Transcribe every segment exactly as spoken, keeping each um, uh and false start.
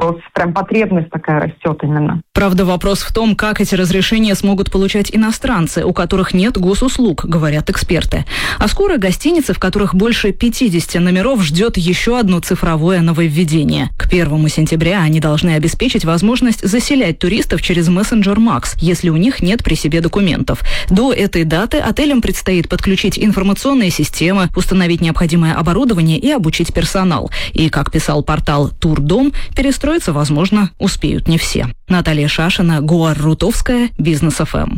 вопрос. Прям потребность такая растет именно. Правда, вопрос в том, как эти разрешения смогут получать иностранцы, у которых нет госуслуг, говорят эксперты. А скоро гостиницы, в которых больше пятьдесят номеров, ждет еще одно цифровое нововведение. К первому сентября они должны обеспечить возможность заселять туристов через мессенджер Макс, если у них нет при себе документов. До этой даты отелям предстоит подключить информационные системы, установить необходимое оборудование и обучить персонал. И, как писал портал Турдом, перестроиться, возможно, успеют не все. Наталья Шашина, Гуар Рутовская, Бизнес эф эм.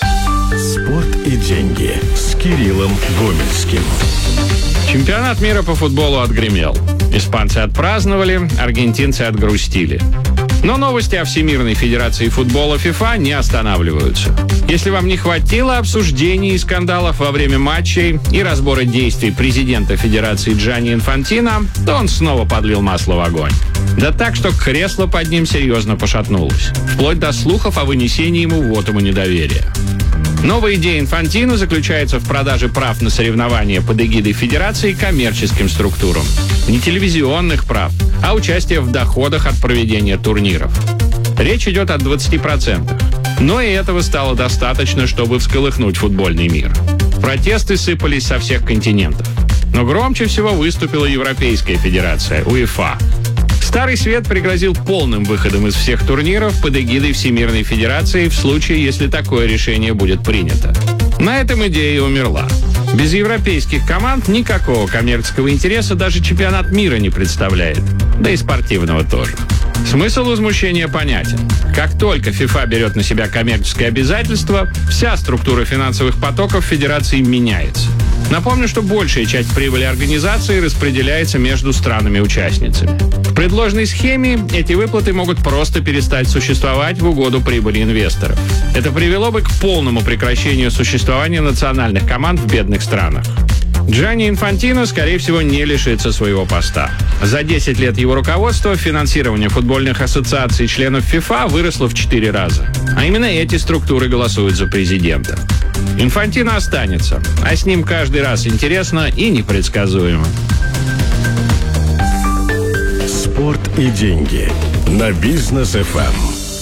Спорт и деньги с Кириллом Гомельским. Чемпионат мира по футболу отгремел. Испанцы отпраздновали, аргентинцы отгрустили. Но новости о Всемирной Федерации футбола ФИФА не останавливаются. Если вам не хватило обсуждений и скандалов во время матчей и разбора действий президента Федерации Джанни Инфантино, то он снова подлил масло в огонь. Да так, что кресло под ним серьезно пошатнулось. Вплоть до слухов о вынесении ему вотума недоверия. Новая идея Инфантино заключается в продаже прав на соревнования под эгидой Федерации коммерческим структурам. Не телевизионных прав, а участие в доходах от проведения турниров. Речь идет о двадцати процентах. Но и этого стало достаточно, чтобы всколыхнуть футбольный мир. Протесты сыпались со всех континентов. Но громче всего выступила Европейская Федерация, УЕФА. Старый свет пригрозил полным выходом из всех турниров под эгидой Всемирной Федерации в случае, если такое решение будет принято. На этом идея умерла. Без европейских команд никакого коммерческого интереса даже чемпионат мира не представляет. Да и спортивного тоже. Смысл возмущения понятен. Как только ФИФА берет на себя коммерческое обязательство, вся структура финансовых потоков Федерации меняется. Напомню, что большая часть прибыли организации распределяется между странами-участницами. В предложенной схеме эти выплаты могут просто перестать существовать в угоду прибыли инвесторов. Это привело бы к полному прекращению существования национальных команд в бедных странах. Джанни Инфантино, скорее всего, не лишится своего поста. За десять лет его руководства финансирование футбольных ассоциаций членов ФИФА выросло в четыре раза. А именно эти структуры голосуют за президента. Инфантино останется, а с ним каждый раз интересно и непредсказуемо. Спорт и деньги на Бизнес эф эм.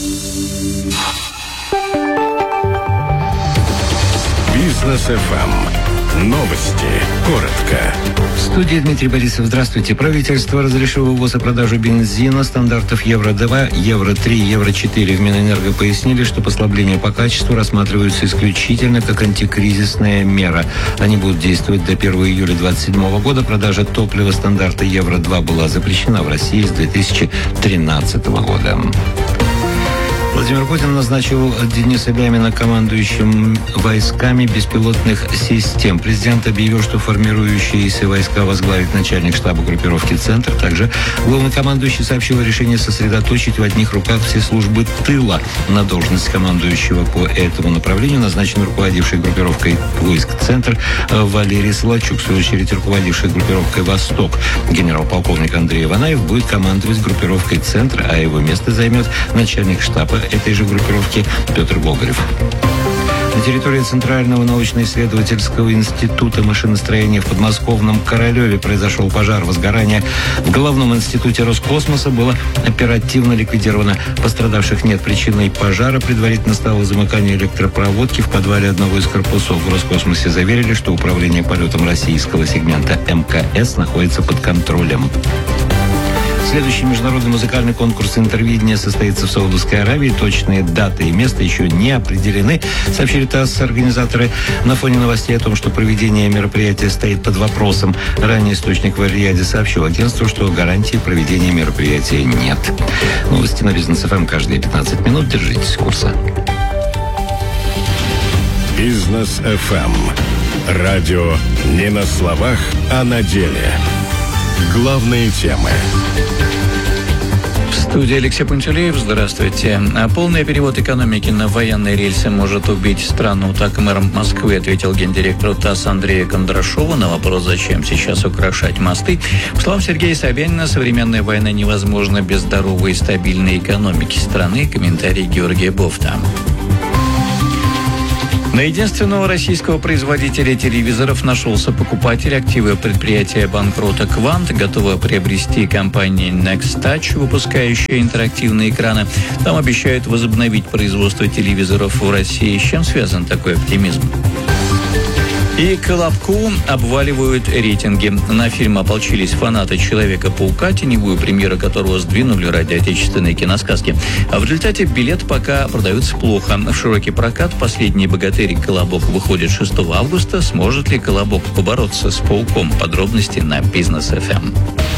Бизнес эф эм. Новости. Коротко. В студии Дмитрий Борисов. Здравствуйте. Правительство разрешило ввоз и продажу бензина стандартов Евро-два, Евро-три, Евро-четыре. В Минэнерго пояснили, что послабления по качеству рассматриваются исключительно как антикризисная мера. Они будут действовать до первого июля двадцать седьмого года. Продажа топлива стандарта Евро-два была запрещена в России с две тысячи тринадцатого года. Владимир Путин назначил Дениса Бямина командующим войсками беспилотных систем. Президент объявил, что формирующиеся войска возглавит начальник штаба группировки «Центр». Также главнокомандующий сообщил о решении сосредоточить в одних руках все службы тыла. На должность командующего по этому направлению назначен руководивший группировкой войск «Центр» Валерий Солочук. В свою очередь, руководивший группировкой «Восток» генерал-полковник Андрей Иванаев будет командовать группировкой «Центр», а его место займет начальник штаба этой же группировки Петр Болгарев. На территории Центрального научно-исследовательского института машиностроения в подмосковном Королеве произошел пожар. Возгорание в Головном институте Роскосмоса было оперативно ликвидировано. Пострадавших нет. Причиной пожара предварительно стало замыкание электропроводки в подвале одного из корпусов. В Роскосмосе заверили, что управление полетом российского сегмента эм ка эс находится под контролем. Следующий международный музыкальный конкурс «Интервидение» состоится в Саудовской Аравии. Точные даты и место еще не определены, сообщили ТАСС организаторы на фоне новостей о том, что проведение мероприятия стоит под вопросом. Ранее источник в Эр-Рияде сообщил агентству, что гарантии проведения мероприятия нет. Новости на Бизнес эф эм каждые пятнадцать минут. Держитесь курса. Бизнес эф эм. Радио не на словах, а на деле. Главные темы. В студии Алексей Пантелеев. Здравствуйте. Полный перевод экономики на военные рельсы может убить страну. Так мэр Москвы ответил гендиректору ТАСС Андрею Кондрашову на вопрос, зачем сейчас украшать мосты. По словам Сергея Собянина, современная война невозможна без здоровой и стабильной экономики страны. Комментарий Георгия Бофта. На единственного российского производителя телевизоров нашелся покупатель. Активы предприятия банкрота «Квант» готовы приобрести компания Next Touch, выпускающая интерактивные экраны. Там обещают возобновить производство телевизоров в России. С чем связан такой оптимизм? И Колобку обваливают рейтинги. На фильм ополчились фанаты «Человека-паука», теневую премьеру которого сдвинули ради отечественной киносказки. А в результате билет пока продаются плохо. В широкий прокат «Последний богатырь» Колобок выходит шестого августа. Сможет ли Колобок побороться с пауком? Подробности на Бизнес эф эм.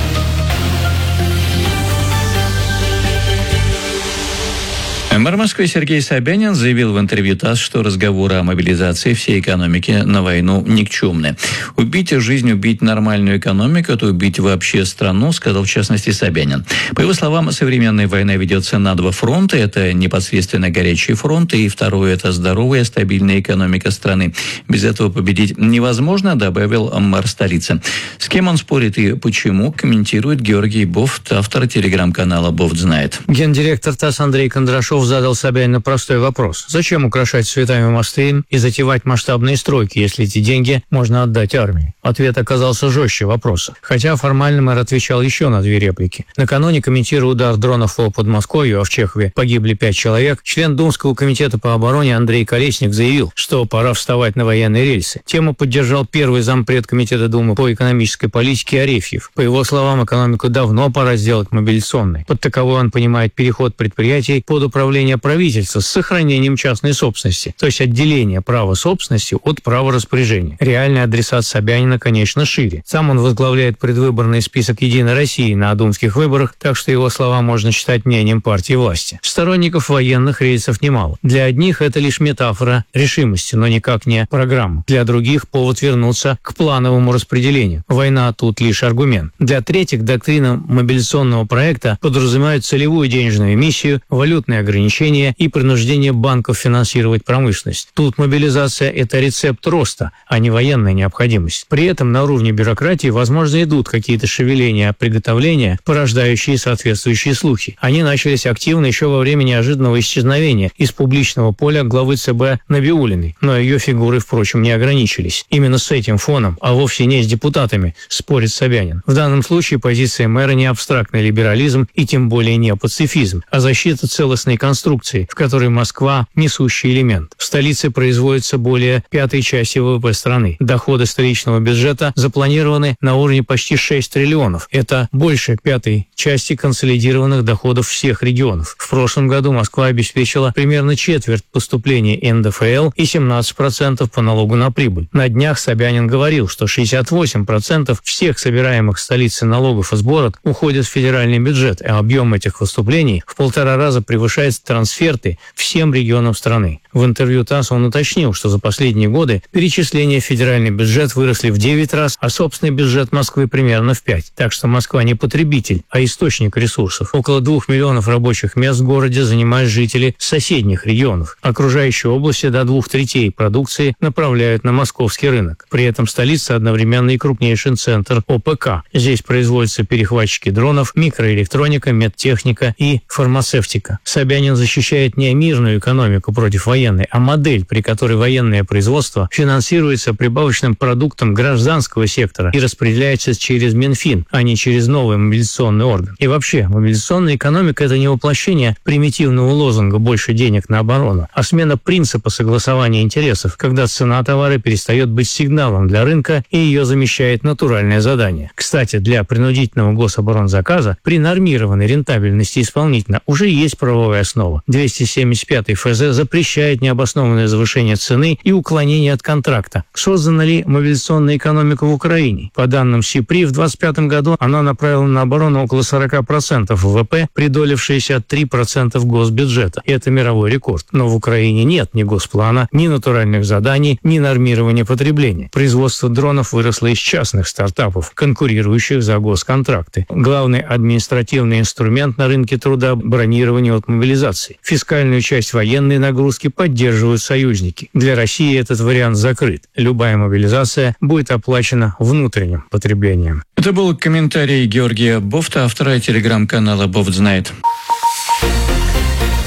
Мэр Москвы Сергей Собянин заявил в интервью ТАСС, что разговоры о мобилизации всей экономики на войну никчемны. Убить жизнь, убить нормальную экономику – это убить вообще страну, сказал в частности Собянин. По его словам, современная война ведется на два фронта. Это непосредственно горячие фронты, и второе – это здоровая, стабильная экономика страны. Без этого победить невозможно, добавил мэр столицы. С кем он спорит и почему, комментирует Георгий Бофт, автор телеграм-канала «Бофт знает». Гендиректор ТАСС Андрей Кондрашов задал Собянину простой вопрос. Зачем украшать цветами мосты и затевать масштабные стройки, если эти деньги можно отдать армии? Ответ оказался жестче вопроса. Хотя формально мэр отвечал еще на две реплики. Накануне, комментируя удар дронов по Подмосковью, а в Чехове погибли пять человек, член Думского комитета по обороне Андрей Колесник заявил, что пора вставать на военные рельсы. Тему поддержал первый зампред комитета Думы по экономической политике Арефьев. По его словам, экономику давно пора сделать мобилизационной. Под таковой он понимает переход предприятий под управление правительства с сохранением частной собственности, то есть отделение права собственности от права распоряжения. Реальный адресат Собянина, конечно, шире. Сам он возглавляет предвыборный список «Единой России» на думских выборах, так что его слова можно считать мнением партии власти. Сторонников военных рельсов немало. Для одних это лишь метафора решимости, но никак не программа. Для других повод вернуться к плановому распределению. Война тут лишь аргумент. Для третьих доктрина мобилизационного проекта подразумевает целевую денежную эмиссию, валютные ограничения и принуждение банков финансировать промышленность. Тут мобилизация – это рецепт роста, а не военная необходимость. При этом на уровне бюрократии, возможно, идут какие-то шевеления, приготовления, порождающие соответствующие слухи. Они начались активно еще во время неожиданного исчезновения из публичного поля главы ЦБ Набиуллиной. Но ее фигуры, впрочем, не ограничились. Именно с этим фоном, а вовсе не с депутатами, спорит Собянин. В данном случае позиция мэра не абстрактный либерализм и тем более не пацифизм, а защита целостной конструкции, в которой Москва – несущий элемент. В столице производится более пятой части ВВП страны. Доходы столичного бюджета запланированы на уровне почти шесть триллионов. Это больше пятой части консолидированных доходов всех регионов. В прошлом году Москва обеспечила примерно четверть поступлений эн дэ эф эл и семнадцать процентов по налогу на прибыль. На днях Собянин говорил, что шестьдесят восемь процентов всех собираемых в столице налогов и сборов уходят в федеральный бюджет, а объем этих выступлений в полтора раза превышает трансферты всем регионам страны. В интервью ТАСС он уточнил, что за последние годы перечисления в федеральный бюджет выросли в девять раз, а собственный бюджет Москвы примерно в пять. Так что Москва не потребитель, а источник ресурсов. Около двух миллионов рабочих мест в городе занимают жители соседних регионов. Окружающие области до двух третей продукции направляют на московский рынок. При этом столица одновременно и крупнейший центр о пэ ка. Здесь производятся перехватчики дронов, микроэлектроника, медтехника и фармацевтика. Собянин защищает не мирную экономику против военной, а модель, при которой военное производство финансируется прибавочным продуктом гражданского сектора и распределяется через Минфин, а не через новый мобилизационный орган. И вообще, мобилизационная экономика – это не воплощение примитивного лозунга «больше денег на оборону», а смена принципа согласования интересов, когда цена товара перестает быть сигналом для рынка и ее замещает натуральное задание. Кстати, для принудительного гособоронзаказа при нормированной рентабельности исполнителя уже есть правовая основа. двести семьдесят пятый эф зэ запрещает необоснованное завышение цены и уклонение от контракта. Создана ли мобилизационная экономика в Украине? По данным СИПРИ, в двадцать пятом году она направила на оборону около сорок процентов вэ вэ пэ при доле в шестьдесят три процента госбюджета. Это мировой рекорд. Но в Украине нет ни госплана, ни натуральных заданий, ни нормирования потребления. Производство дронов выросло из частных стартапов, конкурирующих за госконтракты. Главный административный инструмент на рынке труда – бронирование от мобилизации. Фискальную часть военной нагрузки поддерживают союзники. Для России этот вариант закрыт. Любая мобилизация будет оплачена внутренним потреблением. Это был комментарий Георгия Бофта, автора телеграм-канала «Бофт знает».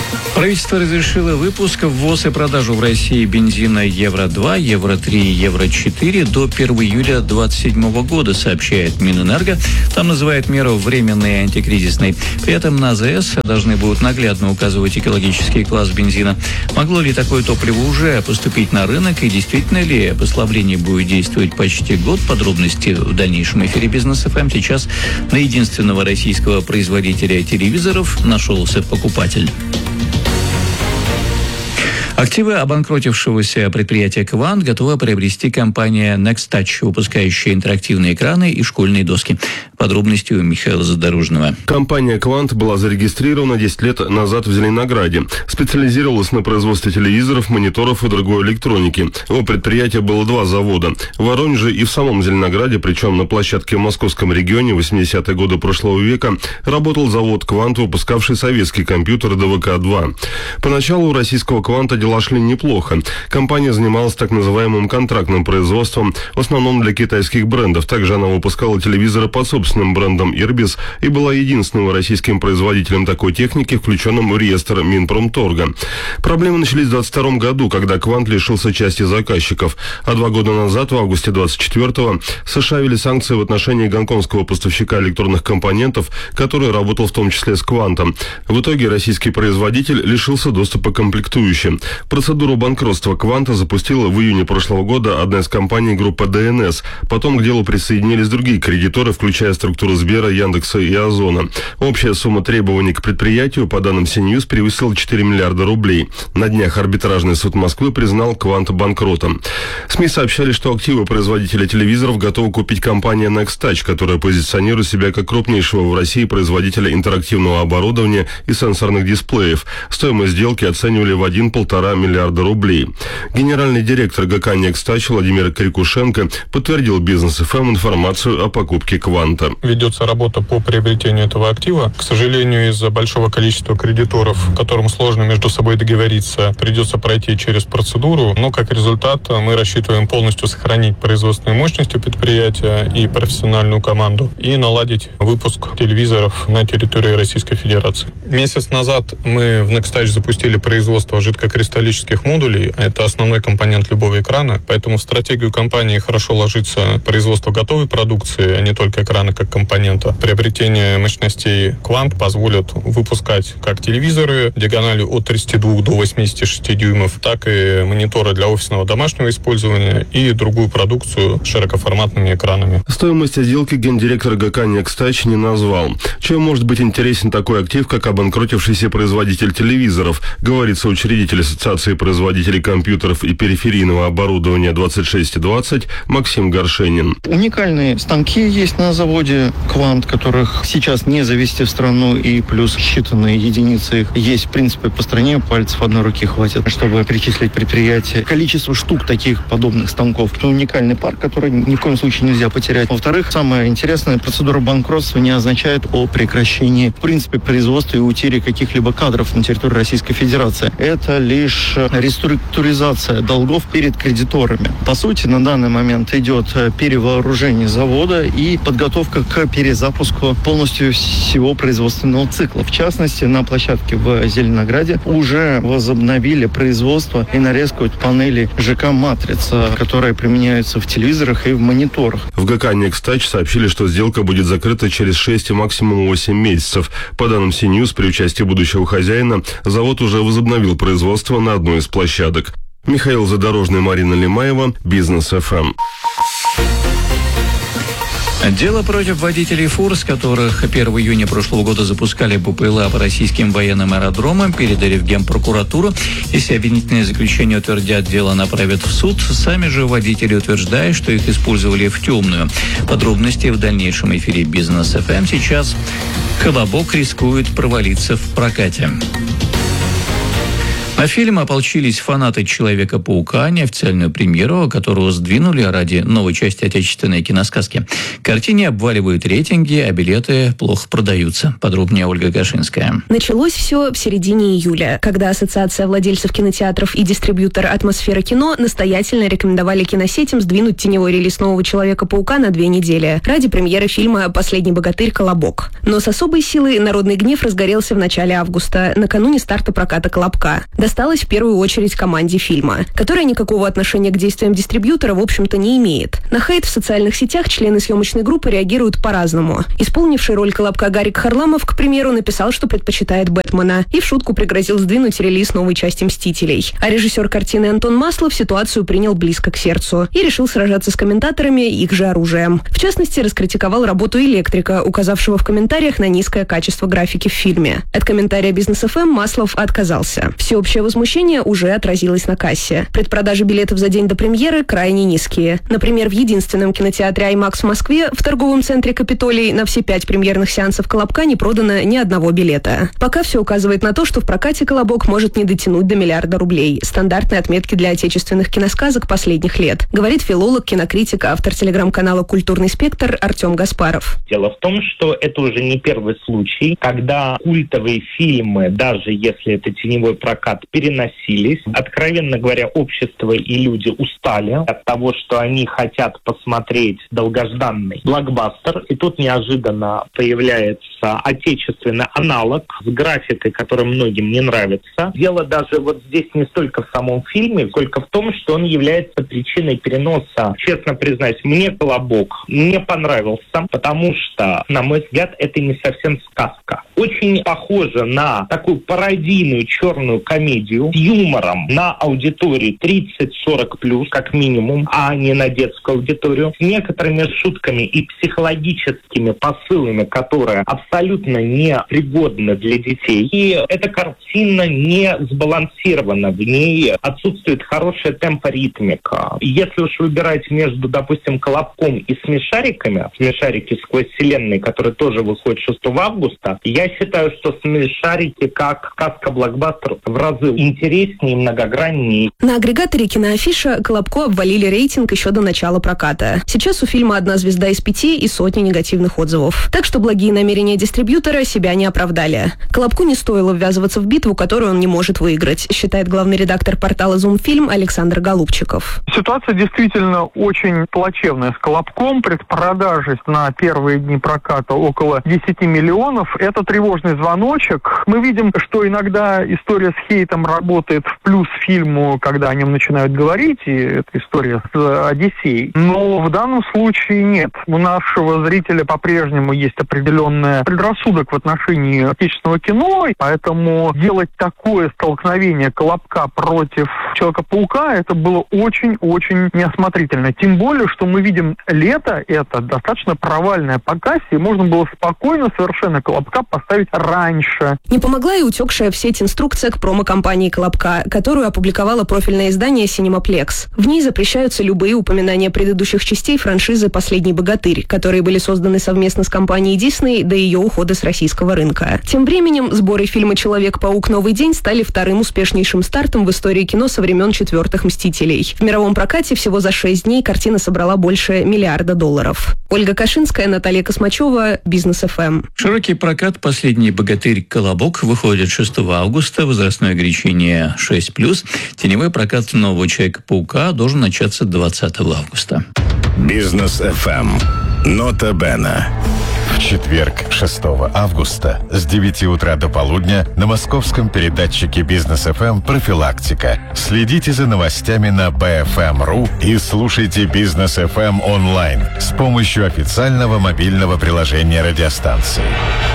Правительство разрешило выпуск, ввоз и продажу в России бензина евро два, евро три и евро четыре до первого июля две тысячи двадцать седьмого года, сообщает Минэнерго. Там называют меру временной и антикризисной. При этом на АЗС должны будут наглядно указывать экологический класс бензина. Могло ли такое топливо уже поступить на рынок и действительно ли послабление будет действовать почти год? Подробности в дальнейшем эфире Бизнес эф эм. Сейчас на единственного российского производителя телевизоров нашелся покупатель. Активы обанкротившегося предприятия «Квант» готова приобрести компания NextTouch, выпускающая интерактивные экраны и школьные доски. Подробности у Михаила Задорожного. Компания «Квант» была зарегистрирована десять лет назад в Зеленограде. Специализировалась на производстве телевизоров, мониторов и другой электроники. У предприятия было два завода. В Воронеже и в самом Зеленограде, причем на площадке в московском регионе в восьмидесятые годы прошлого века, работал завод «Квант», выпускавший советский компьютер дэ вэ ка два. Поначалу у российского «Кванта» дела шли неплохо. Компания занималась так называемым контрактным производством, в основном для китайских брендов. Также она выпускала телевизоры под собственным брендом «Ирбис» и была единственным российским производителем такой техники, включенным в реестр Минпромторга. Проблемы начались в двадцать втором году, когда «Квант» лишился части заказчиков. А два года назад, в августе двадцать четвёртого, США ввели санкции в отношении гонконгского поставщика электронных компонентов, который работал в том числе с «Квантом». В итоге российский производитель лишился доступа к комплектующим. Процедуру банкротства «Кванта» запустила в июне прошлого года одна из компаний группы дэ эн эс. Потом к делу присоединились другие кредиторы, включая структуру Сбера, Яндекса и Озона. Общая сумма требований к предприятию, по данным Си-Ньюс, превысила четыре миллиарда рублей. На днях арбитражный суд Москвы признал «Квант» банкротом. СМИ сообщали, что активы производителя телевизоров готова купить компания NextTouch, которая позиционирует себя как крупнейшего в России производителя интерактивного оборудования и сенсорных дисплеев. Стоимость сделки оценивали в один-полтора миллиарда рублей. Генеральный директор гэ ка NextTouch Владимир Крикушенко подтвердил Бизнес эф эм информацию о покупке «Кванта». Ведется работа по приобретению этого актива. К сожалению, из-за большого количества кредиторов, которым сложно между собой договориться, придется пройти через процедуру. Но как результат мы рассчитываем полностью сохранить производственные мощности предприятия и профессиональную команду и наладить выпуск телевизоров на территории Российской Федерации. Месяц назад мы в NextTouch запустили производство жидкокристаллических модулей. Это основной компонент любого экрана. Поэтому в стратегию компании хорошо ложится производство готовой продукции, а не только экрана как компонента. Приобретение мощностей «Квант» позволит выпускать как телевизоры диагональю от тридцати двух до восьмидесяти шести дюймов, так и мониторы для офисного домашнего использования и другую продукцию с широкоформатными экранами. Стоимость сделки гендиректор гэ ка NextTouch не назвал. Чем может быть интересен такой актив, как обанкротившийся производитель телевизоров, говорится учредитель Ассоциации производителей компьютеров и периферийного оборудования двадцать шесть двадцать Максим Горшенин. Уникальные станки есть на заводе «Квант», которых сейчас не завезти в страну, и плюс считанные единицы их есть, в принципе, по стране. Пальцев одной руки хватит, чтобы перечислить предприятие. Количество штук таких подобных станков. Это уникальный парк, который ни в коем случае нельзя потерять. Во-вторых, самое интересное, процедура банкротства не означает о прекращении, в принципе, производства и утере каких-либо кадров на территории Российской Федерации. Это лишь реструктуризация долгов перед кредиторами. По сути, на данный момент идет перевооружение завода и подготовка к перезапуску полностью всего производственного цикла. В частности, на площадке в Зеленограде уже возобновили производство и нарезку панелей ЖК «Матрица», которые применяются в телевизорах и в мониторах. В гэ ка NextTouch сообщили, что сделка будет закрыта через шесть и максимум восемь месяцев. По данным Си-Ньюс, при участии будущего хозяина, завод уже возобновил производство на одной из площадок. Михаил Задорожный, Марина Лимаева, Бизнес эф эм. Дело против водителей фур, с которых первого июня прошлого года запускали БПЛА по российским военным аэродромам, передали в Генпрокуратуру. Если обвинительное заключение утвердят, дело направят в суд. Сами же водители утверждают, что их использовали в темную. Подробности в дальнейшем эфире Бизнес эф эм. Сейчас «Колобок» рискует провалиться в прокате. На фильм ополчились фанаты «Человека-паука», неофициальную премьеру, которую сдвинули ради новой части отечественной киносказки. Картине обваливают рейтинги, а билеты плохо продаются. Подробнее Ольга Кашинская. Началось все в середине июля, когда Ассоциация владельцев кинотеатров и дистрибьютор «Атмосфера кино» настоятельно рекомендовали киносетям сдвинуть теневой релиз нового «Человека-паука» на две недели ради премьеры фильма «Последний богатырь. Колобок». Но с особой силой народный гнев разгорелся в начале августа, накануне старта проката «Колобка». Досталось в первую очередь команде фильма, которая никакого отношения к действиям дистрибьютора, в общем-то, не имеет. На хейт в социальных сетях члены съемочной группы реагируют по-разному. Исполнивший роль Колобка Гарик Харламов, к примеру, написал, что предпочитает Бэтмена, и в шутку пригрозил сдвинуть релиз новой части «Мстителей». А режиссер картины Антон Маслов ситуацию принял близко к сердцу и решил сражаться с комментаторами их же оружием. В частности, раскритиковал работу «Электрика», указавшего в комментариях на низкое качество графики в фильме. От комментария «Бизнес эф эм» Маслов отказался. Всеобщее возмущение уже отразилось на кассе. Предпродажи билетов за день до премьеры крайне низкие. Например, в единственном кинотеатре «Аймакс» в Москве в торговом центре «Капитолий» на все пять премьерных сеансов «Колобка» не продано ни одного билета. Пока все указывает на то, что в прокате «Колобок» может не дотянуть до миллиарда рублей. Стандартной отметки для отечественных киносказок последних лет, говорит филолог, кинокритик, автор телеграм-канала «Культурный спектр» Артем Гаспаров. Дело в том, что это уже не первый случай, когда культовые фильмы, даже если это теневой прокат, переносились. Откровенно говоря, общество и люди устали от того, что они хотят посмотреть долгожданный блокбастер. И тут неожиданно появляется отечественный аналог с графикой, которая многим не нравится. Дело даже вот здесь не столько в самом фильме, сколько в том, что он является причиной переноса. Честно признаюсь, мне «Колобок» не понравился, потому что, на мой взгляд, это не совсем сказка. Очень похоже на такую пародийную черную комедию с юмором на аудиторию тридцать-сорок плюс, как минимум, а не на детскую аудиторию, с некоторыми шутками и психологическими посылами, которые абсолютно не пригодны для детей. И эта картина не сбалансирована, в ней отсутствует хорошая темпоритмика. Если уж выбирать между, допустим, «Колобком» и «Смешариками», «Смешарики сквозь вселенной», который тоже выходит шестого августа, я считаю, что «Смешарики» как сказка-блокбастер в разы интереснее и многограннее. На агрегаторе «Киноафиша» «Колобку» обвалили рейтинг еще до начала проката. Сейчас у фильма одна звезда из пяти и сотни негативных отзывов. Так что благие намерения дистрибьютора себя не оправдали. «Колобку» не стоило ввязываться в битву, которую он не может выиграть, считает главный редактор портала «Зумфильм» Александр Голубчиков. Ситуация действительно очень плачевная с «Колобком». Предпродажи на первые дни проката около десяти миллионов. Это тревожный звоночек. Мы видим, что иногда история с хейтом работает в плюс фильму, когда о нем начинают говорить, и это история с «Одиссеей». Но в данном случае нет. У нашего зрителя по-прежнему есть определенный предрассудок в отношении отечественного кино, поэтому делать такое столкновение «Колобка» против «Человека-паука» это было очень-очень неосмотрительно. Тем более, что мы видим лето, это достаточно провальное по кассе, и можно было спокойно совершенно «Колобка» поставить раньше. Не помогла и утекшая в сеть инструкция к промо-компании «Колобка», которую опубликовало профильное издание «Синемаплекс». В ней запрещаются любые упоминания предыдущих частей франшизы «Последний богатырь», которые были созданы совместно с компанией Disney до ее ухода с российского рынка. Тем временем сборы фильма «Человек-паук. Новый день» стали вторым успешнейшим стартом в истории кино со времен четвертых «Мстителей». В мировом прокате всего за шесть дней картина собрала больше миллиарда долларов. Ольга Кашинская, Наталья Космачева, Бизнес эф эм. Широкий прокат «Последний богатырь. Колобок» выходит шестого августа, возрастное ограничение шесть плюс. Теневой прокат нового «Человека-паука» должен начаться двадцатого августа. Бизнес эф эм. Нота Бена. В четверг, шестого августа, с девяти утра до полудня на московском передатчике Бизнес эф эм «Профилактика». Следите за новостями на би эф эм точка ру и слушайте Бизнес эф эм онлайн с помощью официального мобильного приложения радиостанции.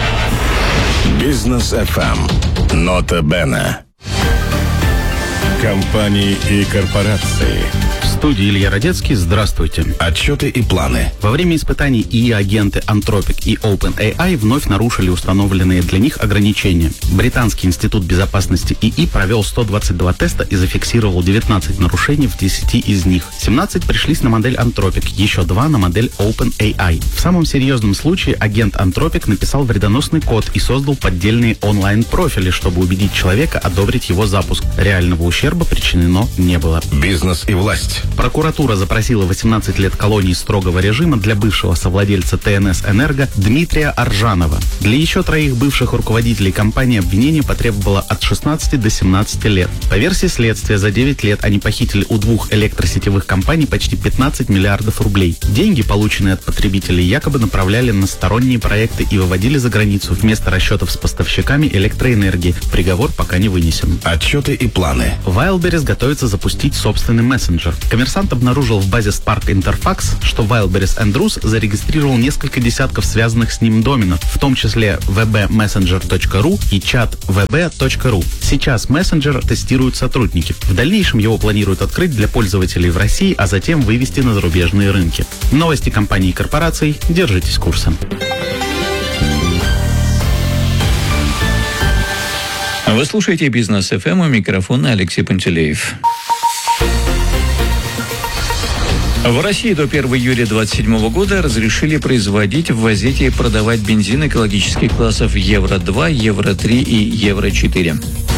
Бизнес эф эм. Нота Бена. Компании и корпорации. студии Илья Родецкий. Здравствуйте. Отчеты и планы. Во время испытаний ИИ-агенты Anthropic и OpenAI вновь нарушили установленные для них ограничения. Британский институт безопасности ИИ провел сто двадцать два теста и зафиксировал девятнадцать нарушений в десяти из них. семнадцать пришлись на модель Anthropic, еще два на модель OpenAI. В самом серьезном случае агент Anthropic написал вредоносный код и создал поддельные онлайн-профили, чтобы убедить человека одобрить его запуск. Реального ущерба причинено не было. Бизнес и власть. Прокуратура запросила восемнадцать лет колонии строгого режима для бывшего совладельца ТНС «Энерго» Дмитрия Аржанова. Для еще троих бывших руководителей компании обвинение потребовало от шестнадцати до семнадцати лет. По версии следствия, за девять лет они похитили у двух электросетевых компаний почти пятнадцать миллиардов рублей. Деньги, полученные от потребителей, якобы направляли на сторонние проекты и выводили за границу вместо расчетов с поставщиками электроэнергии. Приговор пока не вынесен. Отчеты и планы. Wildberries готовится запустить собственный мессенджер. Коммерсант обнаружил в базе Spark Interfax, что Wildberries Andrews зарегистрировал несколько десятков связанных с ним доменов, в том числе ви би мессенджер точка ру и чат ви би точка ру. Сейчас мессенджер тестируют сотрудники. В дальнейшем его планируют открыть для пользователей в России, а затем вывести на зарубежные рынки. Новости компаний и корпораций. Держитесь курса. Вы слушаете «Бизнес эф эм», у микрофона Алексей Пантелеев. В России до первого июля две тысячи двадцать седьмого года разрешили производить, ввозить и продавать бензин экологических классов Евро два, Евро три и Евро четыре.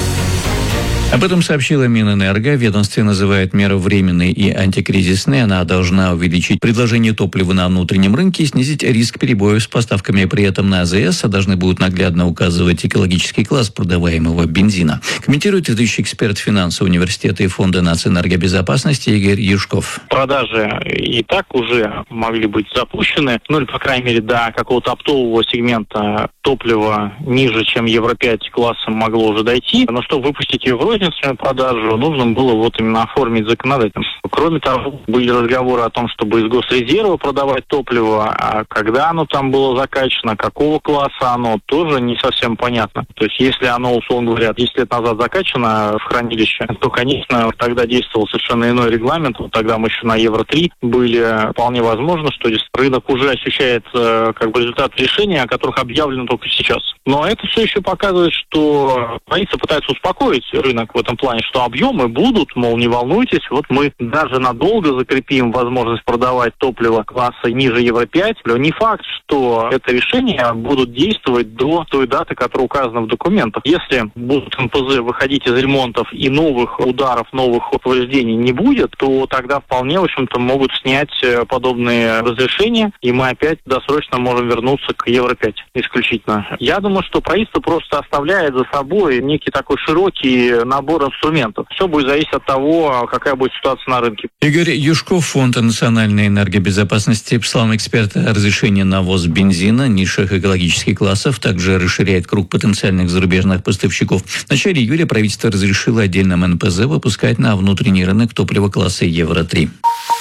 Об этом сообщила Минэнерго. Ведомство называет меру временной и антикризисной. Она должна увеличить предложение топлива на внутреннем рынке и снизить риск перебоев с поставками. При этом на АЗС должны будут наглядно указывать экологический класс продаваемого бензина. Комментирует ведущий эксперт финансового университета и фонда нацэнергобезопасности Игорь Юшков. Продажи и так уже могли быть запущены, ну или, по крайней мере, до какого-то оптового сегмента топлива ниже, чем Евро пять классом могло уже дойти. Но чтобы выпустить ее в розничную продажу, нужно было вот именно оформить законодательство. Кроме того, были разговоры о том, чтобы из госрезерва продавать топливо, а когда оно там было закачано, какого класса оно, тоже не совсем понятно. То есть, если оно, условно говоря, десять лет назад закачано в хранилище, то, конечно, тогда действовал совершенно иной регламент. Вот тогда мы еще на Евро три были. Вполне возможно, что здесь рынок уже ощущает э, как бы результат решения, о которых объявлено только сейчас. Но это все еще показывает, что правительство пытается успокоить рынок в этом плане, что объемы будут, мол, не волнуйтесь, вот мы даже надолго закрепим возможность продавать топливо класса ниже Евро пять. Не факт, что это решение будут действовать до той даты, которая указана в документах. Если будут эн пэ зэ выходить из ремонтов и новых ударов, новых повреждений не будет, то тогда вполне, в общем-то, могут снять подобные разрешения, и мы опять досрочно можем вернуться к Евро пять исключительно. Я думаю, что правительство просто оставляет за собой некий такой широкий набор инструментов. Все будет зависеть от того, какая будет ситуация на рынке. Игорь Юшков, Фонд национальной энергобезопасности, по словам эксперта, разрешение на ввоз бензина низших экологических классов также расширяет круг потенциальных зарубежных поставщиков. В начале июля правительство разрешило отдельным эн пэ зэ выпускать на внутренний рынок топливо класса Евро три.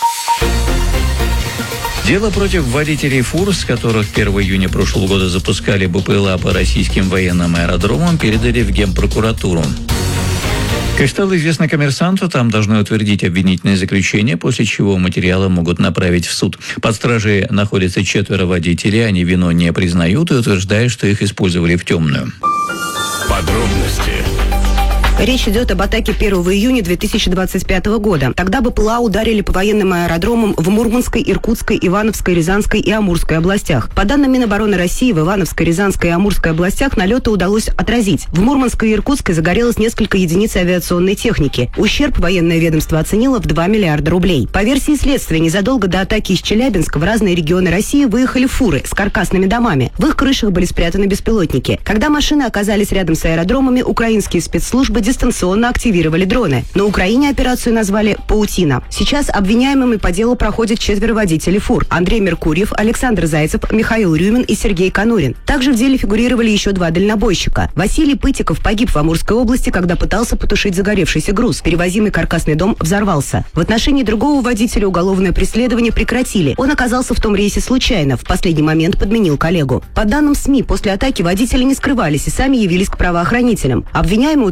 Дело против водителей фур, с которых первого июня прошлого года запускали бэ пэ эл а по российским военным аэродромам, передали в Генпрокуратуру. Как стало известно коммерсанту, там должны утвердить обвинительное заключение, после чего материалы могут направить в суд. Под стражей находятся четверо водителей, они вину не признают и утверждают, что их использовали в темную. Подробности. Речь идет об атаке первого июня две тысячи двадцать пятого года. Тогда бэ пэ эл а ударили по военным аэродромам в Мурманской, Иркутской, Ивановской, Рязанской и Амурской областях. По данным Минобороны России, в Ивановской, Рязанской и Амурской областях налеты удалось отразить. В Мурманской и Иркутской загорелось несколько единиц авиационной техники. Ущерб военное ведомство оценило в два миллиарда рублей. По версии следствия, незадолго до атаки из Челябинска в разные регионы России выехали фуры с каркасными домами. В их крышах были спрятаны беспилотники. Когда машины оказались рядом с аэродромами, украинские спецслужбы дистанционно активировали дроны. На Украине операцию назвали «Паутина». Сейчас обвиняемыми по делу проходят четверо водителей фур: Андрей Меркурьев, Александр Зайцев, Михаил Рюмин и Сергей Конурин. Также в деле фигурировали еще два дальнобойщика. Василий Пытиков погиб в Амурской области, когда пытался потушить загоревшийся груз. Перевозимый каркасный дом взорвался. В отношении другого водителя уголовное преследование прекратили. Он оказался в том рейсе случайно, в последний момент подменил коллегу. По данным СМИ, после атаки водители не скрывались и сами явились к правоохранителям. Обвиняемый утверждает,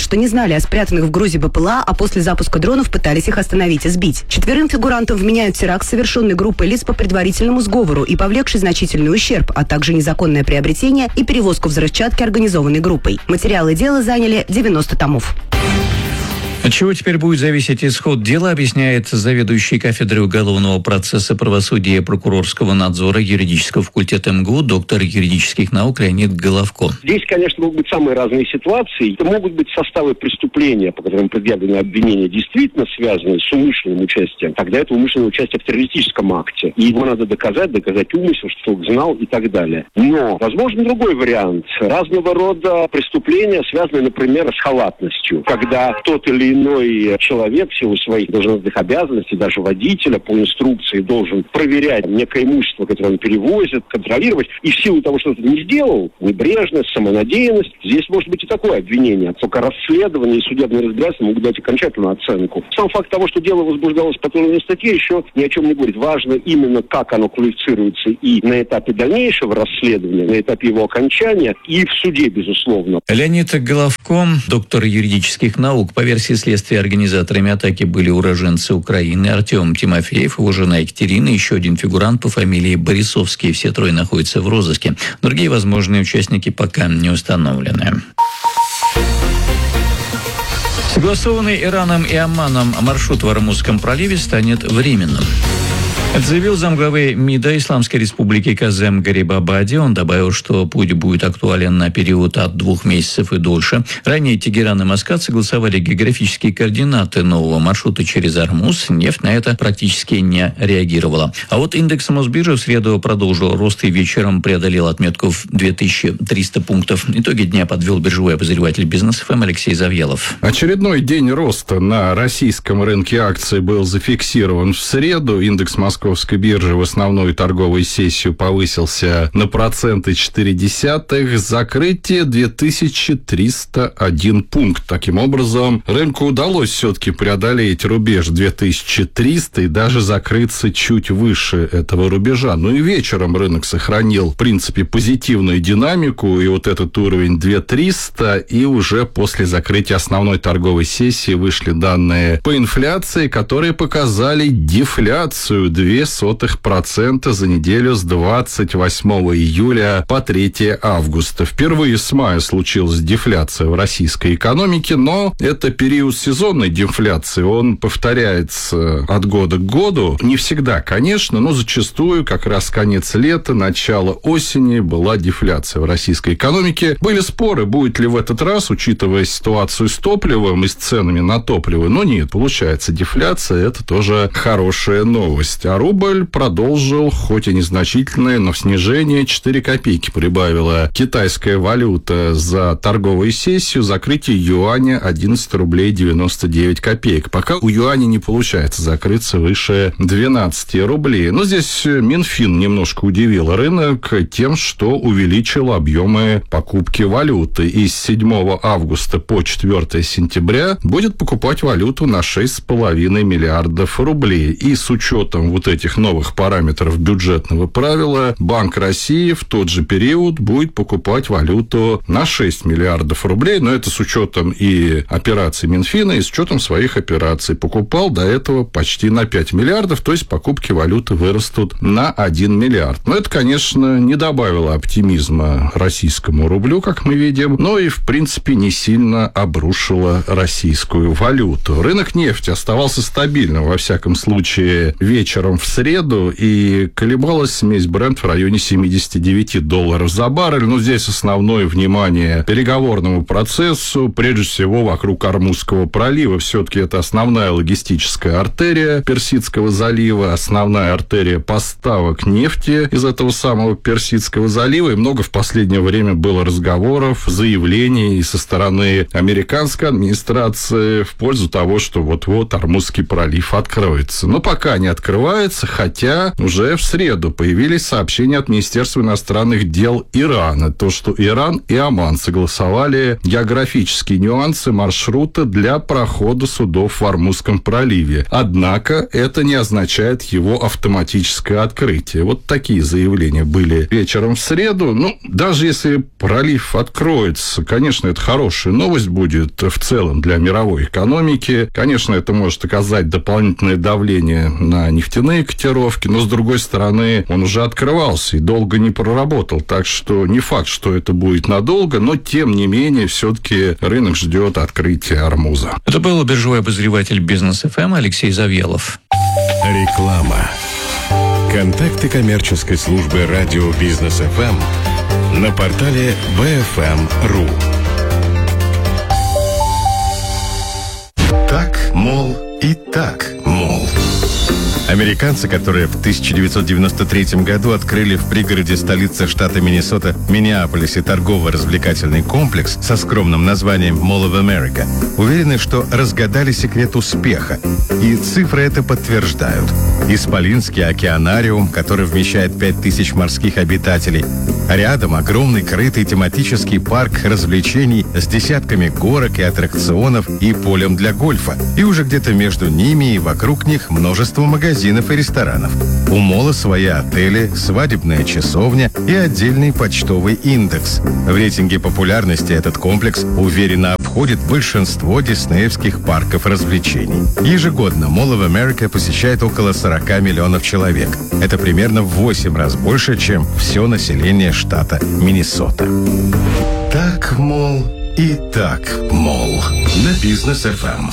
что не знали о спрятанных в грузе БПЛА, а после запуска дронов пытались их остановить и сбить. Четверым фигурантам вменяют теракт, совершенный группой лиц по предварительному сговору и повлекший значительный ущерб, а также незаконное приобретение и перевозку взрывчатки, организованной группой. Материалы дела заняли девяносто томов. От чего теперь будет зависеть исход дела, объясняет заведующий кафедрой уголовного процесса, правосудия и прокурорского надзора юридического факультета МГУ, доктор юридических наук Леонид Головко. Здесь, конечно, могут быть самые разные ситуации. Это могут быть составы преступления, по которым предъявлены обвинения, действительно связанные с умышленным участием. Тогда это умышленное участие в террористическом акте. И его надо доказать, доказать умысел, что человек знал и так далее. Но, возможно, другой вариант. Разного рода преступления, связанные, например, с халатностью. Когда тот или иной человек в силу своих должностных обязанностей, даже водителя по инструкции, должен проверять некое имущество, которое он перевозит, контролировать, и в силу того, что он это не сделал, небрежность, самонадеянность, здесь может быть и такое обвинение. Только расследование и судебное разбирательство могут дать окончательную оценку. Сам факт того, что дело возбуждалось по той или иной статье, еще ни о чем не говорит. Важно именно, как оно квалифицируется и на этапе дальнейшего расследования, на этапе его окончания, и в суде, безусловно. Леонид Головко, доктор юридических наук. По версии следствия, организаторами атаки были уроженцы Украины Артем Тимофеев, его жена Екатерина, еще один фигурант по фамилии Борисовский. Все трое находятся в розыске. Другие возможные участники пока не установлены. Согласованный Ираном и Оманом маршрут в Ормузском проливе станет временным. Это заявил замглавы МИДа Исламской Республики Казем Гарибабади. Он добавил, что путь будет актуален на период от двух месяцев и дольше. Ранее Тегеран и Маскат согласовали географические координаты нового маршрута через Ормуз. Нефть на это практически не реагировала. А вот индекс Мосбиржи в среду продолжил рост и вечером преодолел отметку в две тысячи триста пунктов. Итоги дня подвел биржевой обозреватель Бизнес ФМ Алексей Завьялов. Очередной день роста на российском рынке акций был зафиксирован в среду. Индекс Московской биржи в основную торговую сессию повысился на проценты четыре десятых. Закрытие две тысячи триста один пункт. Таким образом, рынку удалось все-таки преодолеть рубеж две тысячи триста и даже закрыться чуть выше этого рубежа. Ну и вечером рынок сохранил, в принципе, позитивную динамику. И вот этот уровень две тысячи триста. И уже после закрытия основной торговой сессии вышли данные по инфляции, которые показали дефляцию две сотых процента за неделю с двадцать восьмого июля по третьего августа. Впервые с мая случилась дефляция в российской экономике, но это период сезонной дефляции. Он повторяется от года к году. Не всегда, конечно, но зачастую как раз конец лета, начало осени была дефляция в российской экономике. Были споры, будет ли в этот раз, учитывая ситуацию с топливом и с ценами на топливо. Но нет, получается дефляция, это тоже хорошая новость. А рубль продолжил, хоть и незначительное, но в снижение четыре копейки прибавила китайская валюта за торговую сессию. Закрытие юаня одиннадцать рублей девяносто девять копеек. Пока у юаня не получается закрыться выше двенадцати рублей. Но здесь Минфин немножко удивил рынок тем, что увеличил объемы покупки валюты. И с седьмого августа по четвёртого сентября будет покупать валюту на шесть с половиной миллиардов рублей. И с учетом вот этих новых параметров бюджетного правила, Банк России в тот же период будет покупать валюту на шесть миллиардов рублей, но это с учетом и операций Минфина, и с учетом своих операций. Покупал до этого почти на пять миллиардов, то есть покупки валюты вырастут на один миллиард. Но это, конечно, не добавило оптимизма российскому рублю, как мы видим, но и, в принципе, не сильно обрушило российскую валюту. Рынок нефти оставался стабильным, во всяком случае, вечером в среду, и колебалась смесь Brent в районе семьдесят девять долларов за баррель. Но здесь основное внимание переговорному процессу, прежде всего вокруг Ормузского пролива. Все-таки это основная логистическая артерия Персидского залива, основная артерия поставок нефти из этого самого Персидского залива. И много в последнее время было разговоров, заявлений со стороны американской администрации в пользу того, что вот-вот Ормузский пролив откроется. Но пока не открывается. открывается, хотя уже в среду появились сообщения от Министерства иностранных дел Ирана, то, что Иран и Оман согласовали географические нюансы маршрута для прохода судов в Ормузском проливе. Однако это не означает его автоматическое открытие. Вот такие заявления были вечером в среду. Ну, даже если пролив откроется, конечно, это хорошая новость будет в целом для мировой экономики. Конечно, это может оказать дополнительное давление на нефтяные котировки, но, с другой стороны, он уже открывался и долго не проработал. Так что не факт, что это будет надолго, но, тем не менее, все-таки рынок ждет открытия Ормуза. Это был биржевой обозреватель Бизнес эф эм Алексей Завьялов. Реклама. Контакты коммерческой службы радио Бизнес эф эм на портале би эф эм точка ру. Так, мол, и так, мол. Американцы, которые в тысяча девятьсот девяносто третьем году открыли в пригороде столицы штата Миннесота Миннеаполисе торгово-развлекательный комплекс со скромным названием Mall of America, уверены, что разгадали секрет успеха. И цифры это подтверждают. Исполинский океанариум, который вмещает пять тысяч морских обитателей. А рядом огромный крытый тематический парк развлечений с десятками горок и аттракционов и полем для гольфа. И уже где-то между ними и вокруг них множество магазинов и ресторанов. У мола свои отели, свадебная часовня и отдельный почтовый индекс. В рейтинге популярности этот комплекс уверенно обходит большинство диснеевских парков развлечений. Ежегодно Mall of America посещает около сорок миллионов человек. Это примерно в восемь раз больше, чем все население штата Миннесота. Так, мол, и так, мол. На Бизнес эф эм.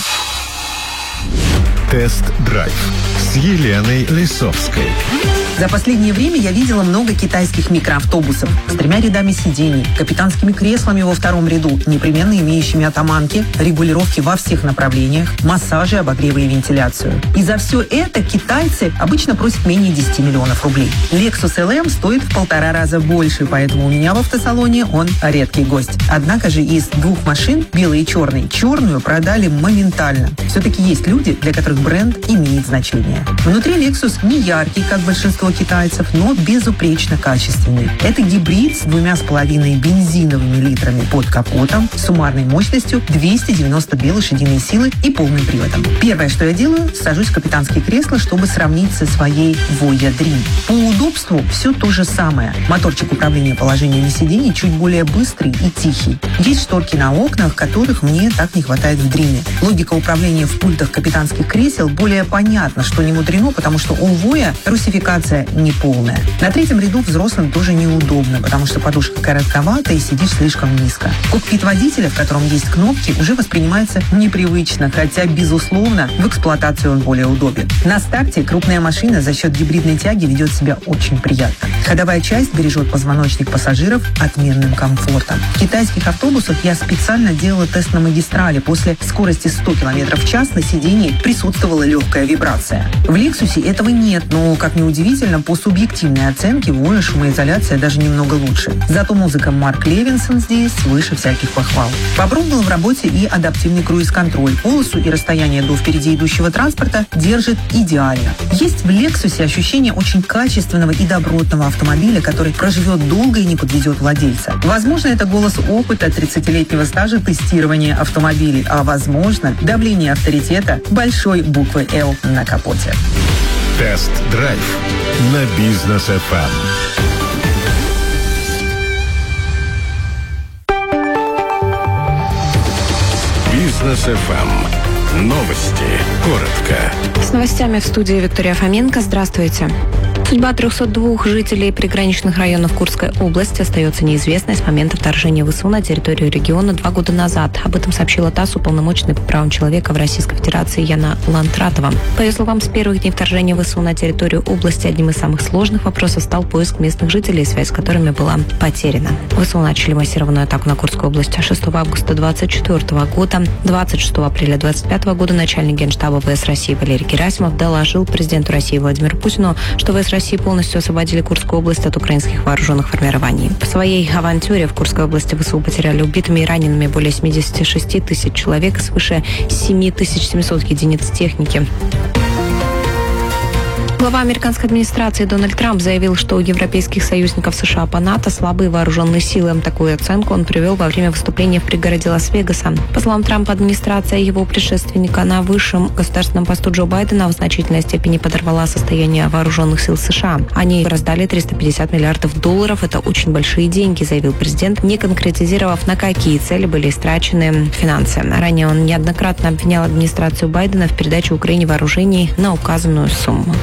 Тест-драйв с Еленой Лисовской. За последнее время я видела много китайских микроавтобусов с тремя рядами сидений, капитанскими креслами во втором ряду, непременно имеющими атаманки, регулировки во всех направлениях, массажи, обогревы и вентиляцию. И за все это китайцы обычно просят менее десяти миллионов рублей. Lexus эл эм стоит в полтора раза больше, поэтому у меня в автосалоне он редкий гость. Однако же из двух машин, белой и черной, черную продали моментально. Все-таки есть люди, для которых бренд имеет значение. Внутри Lexus не яркий, как большинство китайцев, но безупречно качественный. Это гибрид с двумя с половиной бензиновыми литрами под капотом, суммарной мощностью двести девяносто две лошадиные силы и полным приводом. Первое, что я делаю, сажусь в капитанские кресла, чтобы сравнить со своей Voya Dream. По удобству все то же самое. Моторчик управления положением сидений чуть более быстрый и тихий. Есть шторки на окнах, которых мне так не хватает в Dream. Логика управления в пультах капитанских кресел более понятна, что не мудрено, потому что у Voya русификация неполная. На третьем ряду взрослым тоже неудобно, потому что подушка коротковатая и сидишь слишком низко. Кокпит водителя, в котором есть кнопки, уже воспринимается непривычно, хотя, безусловно, в эксплуатации он более удобен. На старте крупная машина за счет гибридной тяги ведет себя очень приятно. Ходовая часть бережет позвоночник пассажиров отменным комфортом. В китайских автобусах я специально делала тест на магистрали. После скорости сто километров в час на сидении присутствовала легкая вибрация. В Lexus этого нет, но, как ни удивительно, по субъективной оценке Voya шумоизоляция даже немного лучше. Зато музыка Марк Левинсон здесь выше всяких похвал. Попробовал в работе и адаптивный круиз-контроль. Полосу и расстояние до впереди идущего транспорта держит идеально. Есть в Lexus ощущение очень качественного и добротного автомобиля, который проживет долго и не подведет владельца. Возможно, это голос опыта тридцатилетнего стажа тестирования автомобилей, а возможно, давление авторитета большой буквы «Л» на капоте. Тест-драйв на Бизнес эф эм. Бизнес эф эм. Новости. Коротко. С новостями в студии Виктория Фоменко. Здравствуйте. Судьба трехсот двух жителей приграничных районов Курской области остается неизвестной с момента вторжения ВСУ на территорию региона два года назад. Об этом сообщила ТАСС уполномоченный по правам человека в Российской Федерации Яна Лантратова. По ее словам, с первых дней вторжения ВСУ на территорию области одним из самых сложных вопросов стал поиск местных жителей, связь с которыми была потеряна. ВСУ начали массированную атаку на Курскую область шестого августа две тысячи двадцать четвёртого года. двадцать шестого апреля две тысячи двадцать пятого года начальник Генштаба ВС России Валерий Герасимов доложил президенту России Владимиру Путину, что ВС России полностью освободили Курскую область от украинских вооруженных формирований. По своей авантюре в Курской области ВСУ потеряли убитыми и ранеными более семьдесят шесть тысяч человек и свыше семь тысяч семьсот единиц техники. Глава американской администрации Дональд Трамп заявил, что у европейских союзников США по НАТО слабые вооруженные силы. Такую оценку он привел во время выступления в пригороде Лас-Вегаса. По словам Трампа, администрация его предшественника на высшем государственном посту Джо Байдена в значительной степени подорвала состояние вооруженных сил США. Они раздали триста пятьдесят миллиардов долларов. Это очень большие деньги, заявил президент, не конкретизировав, на какие цели были истрачены финансы. Ранее он неоднократно обвинял администрацию Байдена в передаче Украине вооружений на указанную сумму.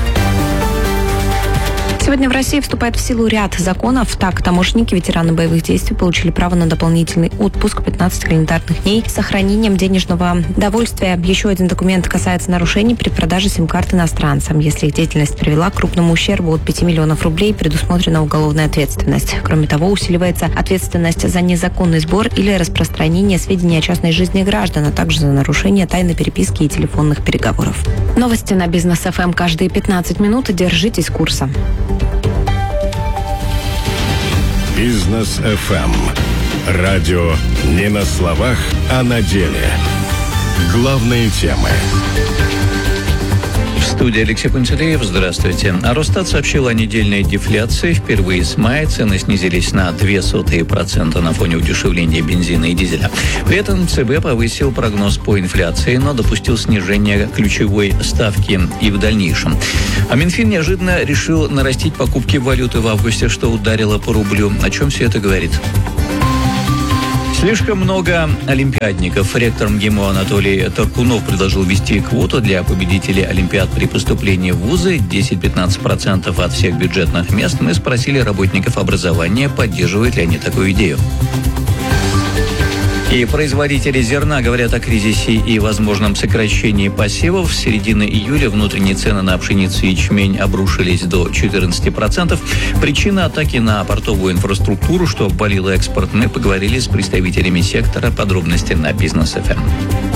Сегодня в России вступает в силу ряд законов. Так, таможенники, ветераны боевых действий получили право на дополнительный отпуск пятнадцать календарных дней с сохранением денежного довольствия. Еще один документ касается нарушений при продаже сим-карт иностранцам. Если их деятельность привела к крупному ущербу от пяти миллионов рублей, предусмотрена уголовная ответственность. Кроме того, усиливается ответственность за незаконный сбор или распространение сведений о частной жизни граждан, а также за нарушение тайны переписки и телефонных переговоров. Новости на Бизнес эф эм каждые пятнадцать минут. Держитесь курса. Бизнес эф эм. Радио не на словах, а на деле. Главные темы. В студии Алексей Пантелеев. Здравствуйте. Росстат сообщил о недельной дефляции. Впервые с мая цены снизились на ноль целых две десятых процента на фоне удешевления бензина и дизеля. При этом ЦБ повысил прогноз по инфляции, но допустил снижение ключевой ставки и в дальнейшем. А Минфин неожиданно решил нарастить покупки валюты в августе, что ударило по рублю. О чем все это говорит? Слишком много олимпиадников. Ректор МГИМО Анатолий Таркунов предложил ввести квоту для победителей олимпиад при поступлении в вузы десять-пятнадцать процентов от всех бюджетных мест. Мы спросили работников образования, поддерживают ли они такую идею. И производители зерна говорят о кризисе и возможном сокращении посевов. С середины июля внутренние цены на пшеницу и ячмень обрушились до четырнадцати процентов. Причина атаки на портовую инфраструктуру, что обвалило экспорт. Мы поговорили с представителями сектора. Подробности на Бизнес эф эм.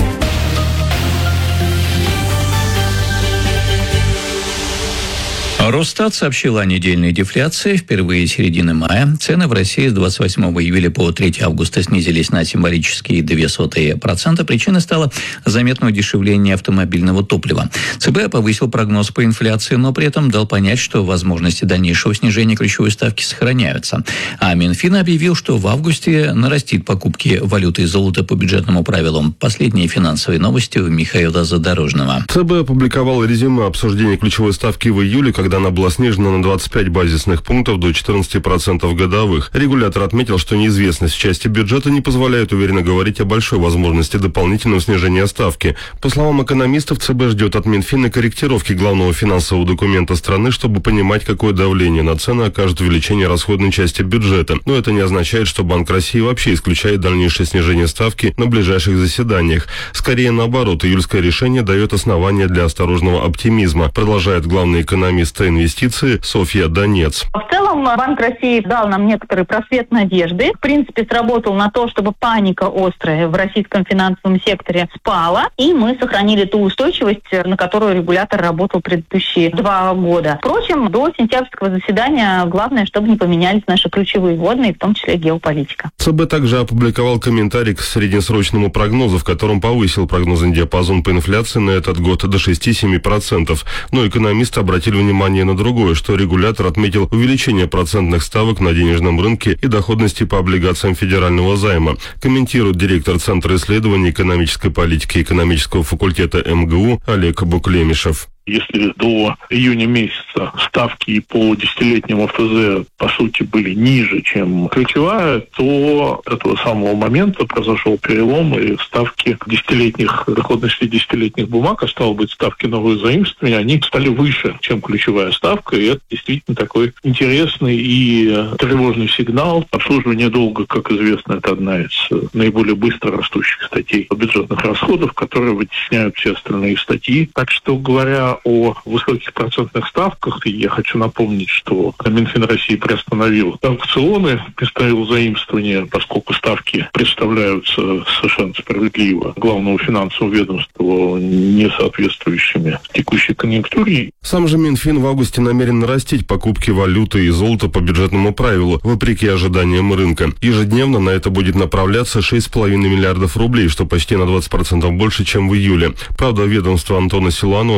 Росстат сообщил о недельной дефляции. Впервые с середины мая цены в России с двадцать восьмого июля по третьего августа снизились на символические ноль целых две десятых процента. Причиной стало заметное удешевление автомобильного топлива. ЦБ повысил прогноз по инфляции, но при этом дал понять, что возможности дальнейшего снижения ключевой ставки сохраняются. А Минфин объявил, что в августе нарастит покупки валюты и золота по бюджетному правилу. Последние финансовые новости у Михаила Задорожного. ЦБ опубликовал резюме обсуждения ключевой ставки в июле, когда она была снижена на двадцать пять базисных пунктов до четырнадцати процентов годовых. Регулятор отметил, что неизвестность в части бюджета не позволяет уверенно говорить о большой возможности дополнительного снижения ставки. По словам экономистов, ЦБ ждет от Минфина корректировки главного финансового документа страны, чтобы понимать, какое давление на цены окажет увеличение расходной части бюджета. Но это не означает, что Банк России вообще исключает дальнейшее снижение ставки на ближайших заседаниях. Скорее наоборот, июльское решение дает основания для осторожного оптимизма, продолжает главный экономист инвестиции Софья Донец. В целом Банк России дал нам некоторый просвет надежды. В принципе, сработал на то, чтобы паника острая в российском финансовом секторе спала, и мы сохранили ту устойчивость, на которую регулятор работал предыдущие два года. Впрочем, до сентябрьского заседания главное, чтобы не поменялись наши ключевые вводные, в том числе геополитика. ЦБ также опубликовал комментарий к среднесрочному прогнозу, в котором повысил прогнозный диапазон по инфляции на этот год до шести-семи процентов. Но экономисты обратили внимание на другое, что регулятор отметил увеличение процентных ставок на денежном рынке и доходности по облигациям федерального займа. Комментирует директор Центра исследований экономической политики экономического факультета эм гэ у Олег Буклемишев. Если до июня месяца ставки по десятилетнему эф тэ зэ, по сути, были ниже, чем ключевая, то с этого самого момента произошел перелом, и ставки десятилетних, доходности десятилетних бумаг, а стало быть, ставки новых заимствований, они стали выше, чем ключевая ставка, и это действительно такой интересный и тревожный сигнал. Обслуживание долга, как известно, это одна из наиболее быстро растущих статей бюджетных расходов, которые вытесняют все остальные статьи. Так что, говоря о высоких процентных ставках, и я хочу напомнить, что Минфин России приостановил аукционы, приостановил заимствования, поскольку ставки представляются совершенно справедливо главному финансовому ведомству не соответствующими текущей конъюнктуре. Сам же Минфин в августе намерен нарастить покупки валюты и золота по бюджетному правилу, вопреки ожиданиям рынка. Ежедневно на это будет направляться шесть с половиной миллиардов рублей, что почти на двадцать процентов больше, чем в июле. Правда, ведомство Антона Силуанова будет еще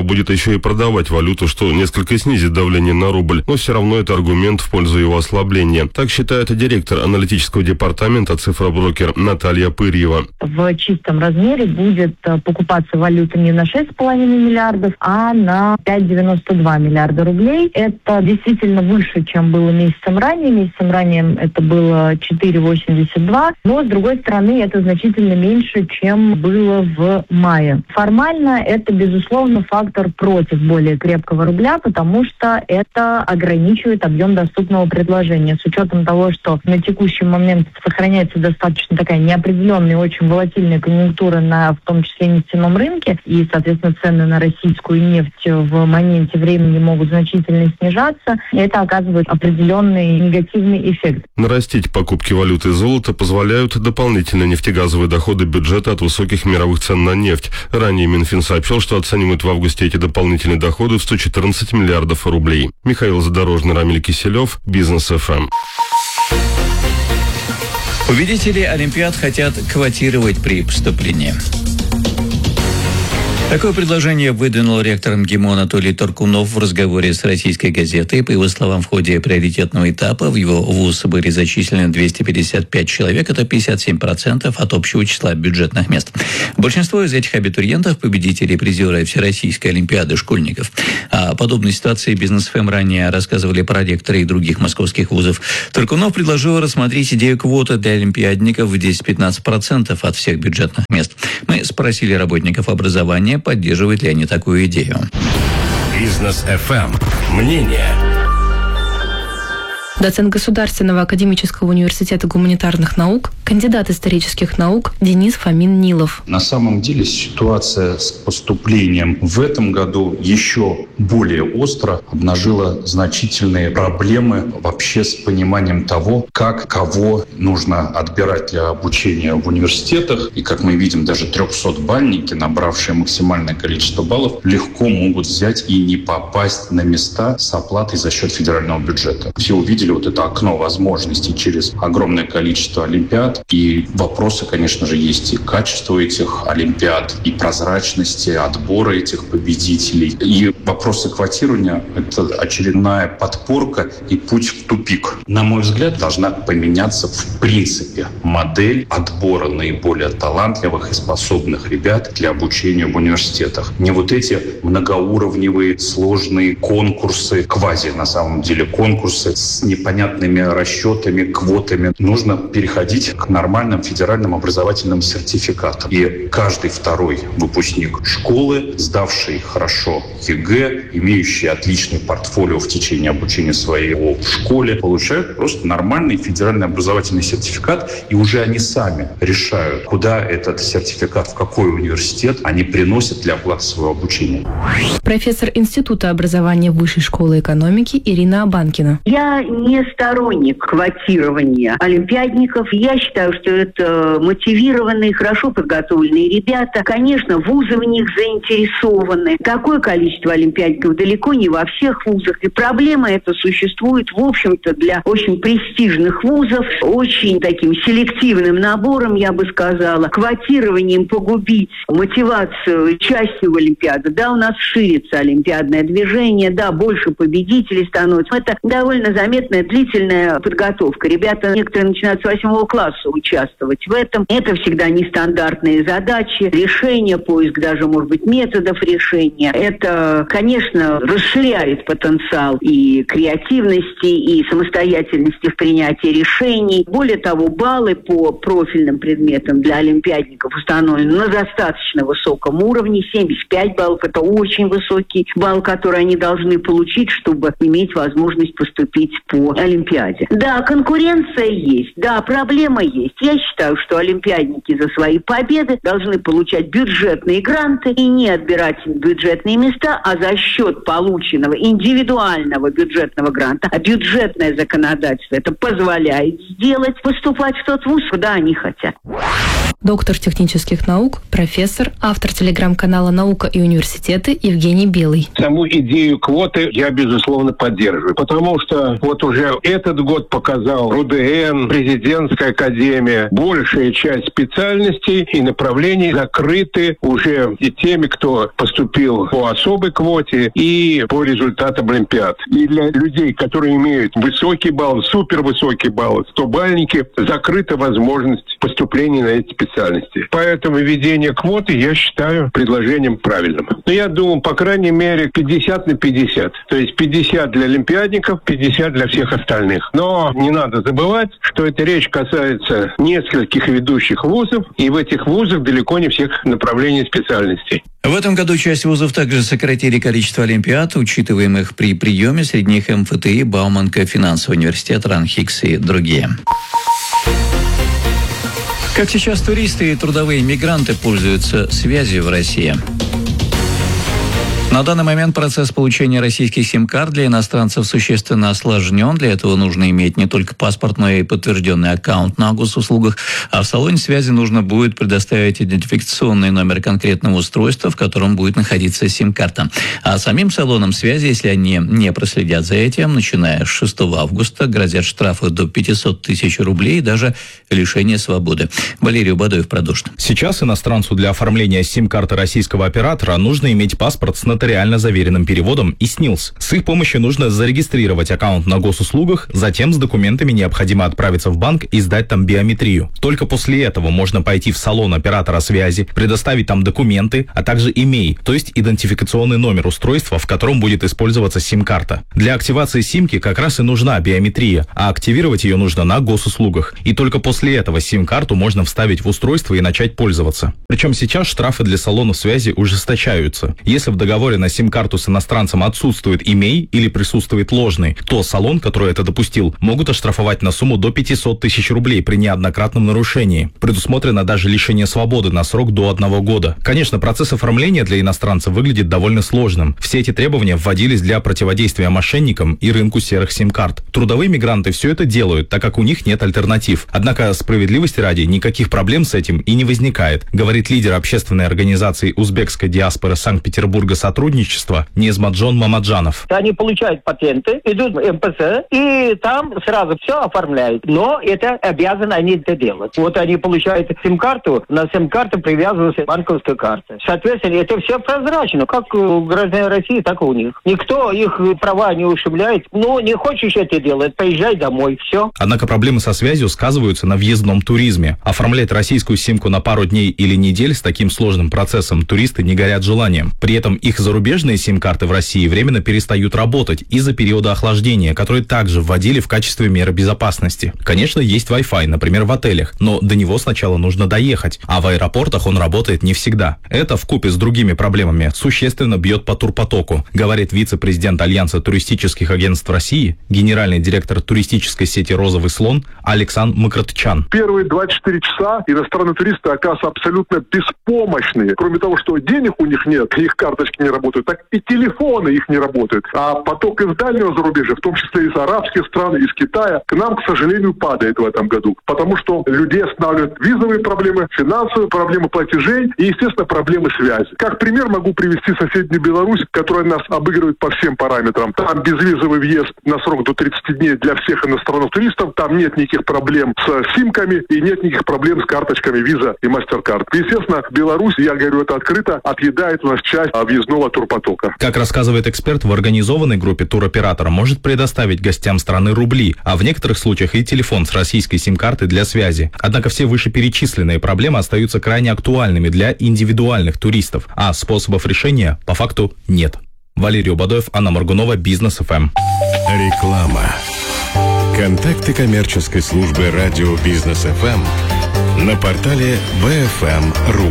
еще и продавать валюту, что несколько снизит давление на рубль, но все равно это аргумент в пользу его ослабления. Так считает директор аналитического департамента «Цифроброкер» Наталья Пырьева. В чистом размере будет покупаться валюта не на шесть с половиной миллиардов, а на пять целых девяносто два миллиарда рублей. Это действительно выше, чем было месяцем ранее. Месяцем ранее это было четыре целых восемьдесят два, но, с другой стороны, это значительно меньше, чем было в мае. Формально это, безусловно, фактор против более крепкого рубля, потому что это ограничивает объем доступного предложения. С учетом того, что на текущий момент сохраняется достаточно такая неопределенная и очень волатильная конъюнктура на, в том числе, нефтяном рынке, и, соответственно, цены на российскую нефть в моменте времени могут значительно снижаться, и это оказывает определенный негативный эффект. Нарастить покупки валюты и золота позволяют дополнительные нефтегазовые доходы бюджета от высоких мировых цен на нефть. Ранее Минфин сообщил, что оценивает в августе эти дополнительные доходы в сто четырнадцать миллиардов рублей. Михаил Задорожный, Рамиль Киселев, Бизнес эф эм. Победители Олимпиад хотят квотировать при поступлении. Такое предложение выдвинул ректор МГИМО Анатолий Торкунов в разговоре с российской газетой. По его словам, в ходе приоритетного этапа в его вуз были зачислены двести пятьдесят пять человек. Это пятьдесят семь процентов от общего числа бюджетных мест. Большинство из этих абитуриентов – победители и призеры Всероссийской Олимпиады школьников. О подобной ситуации Бизнес эф эм ранее рассказывали проректоры и других московских вузов. Торкунов предложил рассмотреть идею квоты для олимпиадников в десять-пятнадцать процентов от всех бюджетных мест. Мы спросили работников образования, поддерживают ли они такую идею. Бизнес эф эм. Мнение. Доцент Государственного академического университета гуманитарных наук, кандидат исторических наук Денис Фомин-Нилов. На самом деле ситуация с поступлением в этом году еще более остро обнажила значительные проблемы вообще с пониманием того, как кого нужно отбирать для обучения в университетах. И, как мы видим, даже трехсотбальники, набравшие максимальное количество баллов, легко могут взять и не попасть на места с оплатой за счет федерального бюджета. Все увидели вот это окно возможностей через огромное количество олимпиад. И вопросы, конечно же, есть и качество этих олимпиад, и прозрачности отбора этих победителей. И вопросы квотирования – это очередная подпорка и путь в тупик. На мой взгляд, должна поменяться в принципе модель отбора наиболее талантливых и способных ребят для обучения в университетах. Не вот эти многоуровневые сложные конкурсы, квази на самом деле конкурсы с непонятными расчетами, квотами. Нужно переходить к нормальным федеральным образовательным сертификатам. И каждый второй выпускник школы, сдавший хорошо ЕГЭ, имеющий отличный портфолио в течение обучения своего в школе, получают просто нормальный федеральный образовательный сертификат, и уже они сами решают, куда этот сертификат, в какой университет они приносят для оплаты своего обучения. Профессор Института образования Высшей школы экономики Ирина Абанкина. Я не сторонник квотирования олимпиадников. Я считаю, что это мотивированные, хорошо подготовленные ребята. Конечно, вузы в них заинтересованы. Такое количество олимпиадников далеко не во всех вузах. И проблема эта существует, в общем-то, для очень престижных вузов, очень таким селективным набором, я бы сказала, квотированием погубить мотивацию частью в Олимпиаду. Да, у нас ширится олимпиадное движение, да, больше победителей становится. Это довольно заметная длительная подготовка. Ребята некоторые начинают с восьмого класса участвовать в этом. Это всегда нестандартные задачи, решения, поиск даже, может быть, методов решения. Это, конечно, расширяет потенциал и креативности, и самостоятельности в принятии решений. Более того, баллы по профильным предметам для олимпиадников установлены на достаточно высоком уровне. семьдесят пять баллов – это очень высокий балл, который они должны получить, чтобы иметь возможность поступить по Олимпиаде. Да, конкуренция есть, да, проблема есть. Я считаю, что олимпиадники за свои победы должны получать бюджетные гранты и не отбирать бюджетные места, а за счет полученного индивидуального бюджетного гранта, а бюджетное законодательство это позволяет сделать, поступать в тот вуз, куда они хотят. доктор технических наук, профессор, автор телеграм-канала «Наука и университеты» Евгений Белый. Саму идею квоты я, безусловно, поддерживаю, потому что вот уже этот год показал РУДН, президентская академия, большая часть специальностей и направлений закрыты уже и теми, кто поступил по особой квоте и по результатам олимпиад. И для людей, которые имеют высокий балл, супервысокий балл, стобальники, закрыта возможность поступления на эти специальности. Поэтому введение квоты я считаю предложением правильным. Но я думаю, по крайней мере, пятьдесят на пятьдесят. То есть пятьдесят для олимпиадников, пятьдесят для всех остальных. Но не надо забывать, что эта речь касается нескольких ведущих вузов, и в этих вузах далеко не всех направлений специальностей. В этом году часть вузов также сократили количество олимпиад, учитываемых при приеме, среди них эм эф тэ и, Бауманка, финансовый университет, РАНХИКС и другие. Как сейчас туристы и трудовые мигранты пользуются связью в России? На данный момент процесс получения российских сим-карт для иностранцев существенно осложнен. Для этого нужно иметь не только паспорт, но и подтвержденный аккаунт на госуслугах. А в салоне связи нужно будет предоставить идентификационный номер конкретного устройства, в котором будет находиться сим-карта. А самим салонам связи, если они не проследят за этим, начиная с шестого августа, грозят штрафы до пятьсот тысяч рублей и даже лишение свободы. Валерий Убадоев продолжит. Сейчас иностранцу для оформления сим-карты российского оператора нужно иметь паспорт с нотариальным реально заверенным переводом и СНИЛС. С их помощью нужно зарегистрировать аккаунт на госуслугах, затем с документами необходимо отправиться в банк и сдать там биометрию. Только после этого можно пойти в салон оператора связи, предоставить там документы, а также имей, то есть идентификационный номер устройства, в котором будет использоваться сим-карта. Для активации симки как раз и нужна биометрия, а активировать ее нужно на госуслугах. И только после этого сим-карту можно вставить в устройство и начать пользоваться. Причем сейчас штрафы для салонов связи ужесточаются. Если в договоре на сим-карту с иностранцем отсутствует имей или присутствует ложный, то салон, который это допустил, могут оштрафовать на сумму до пятьсот тысяч рублей при неоднократном нарушении. Предусмотрено даже лишение свободы на срок до одного года. Конечно, процесс оформления для иностранцев выглядит довольно сложным. Все эти требования вводились для противодействия мошенникам и рынку серых сим-карт. Трудовые мигранты все это делают, так как у них нет альтернатив. Однако, справедливости ради, никаких проблем с этим и не возникает, говорит лидер общественной организации узбекской диаспоры Санкт-Петербурга сотрудничества Незмаджон Мамаджанов. Они получают патенты, идут в эм пэ эс, и там сразу все оформляют. Но это обязаны они это делать. Вот они получают сим-карту, на сим-карту привязывается банковская карта. Соответственно, это все прозрачно, как у граждан России, так и у них. Никто их права не ущемляет. Ну, не хочешь это делать, поезжай домой, все. Однако проблемы со связью сказываются на въездном туризме. Оформлять российскую симку на пару дней или недель с таким сложным процессом туристы не горят желанием. При этом их зарубежные сим-карты в России временно перестают работать из-за периода охлаждения, который также вводили в качестве меры безопасности. Конечно, есть Wi-Fi, например, в отелях, но до него сначала нужно доехать, а в аэропортах он работает не всегда. Это вкупе с другими проблемами существенно бьет по турпотоку, говорит вице-президент Альянса туристических агентств России, генеральный директор туристической сети «Розовый слон» Александр Макротчан. Первые двадцать четыре часа иностранные туристы оказываются абсолютно беспомощные. Кроме того, что денег у них нет, их карточки не работают, так и телефоны их не работают. А поток из дальнего зарубежья, в том числе из арабских стран, из Китая, к нам, к сожалению, падает в этом году. Потому что людей останавливают визовые проблемы, финансовые проблемы платежей и, естественно, проблемы связи. Как пример могу привести соседнюю Беларусь, которая нас обыгрывает по всем параметрам. Там безвизовый въезд на срок до тридцати дней для всех иностранных туристов. Там нет никаких проблем с симками и нет никаких проблем с карточками Visa и MasterCard. Естественно, Беларусь, я говорю это открыто, отъедает у нас часть въездного турпотока. Как рассказывает эксперт, в организованной группе туроператор может предоставить гостям страны рубли, а в некоторых случаях и телефон с российской сим-карты для связи. Однако все вышеперечисленные проблемы остаются крайне актуальными для индивидуальных туристов, а способов решения по факту нет. Валерий Убадоев, Анна Моргунова, Бизнес эф эм. Реклама. Контакты коммерческой службы радио Бизнес эф эм на портале би эф эм точка ру.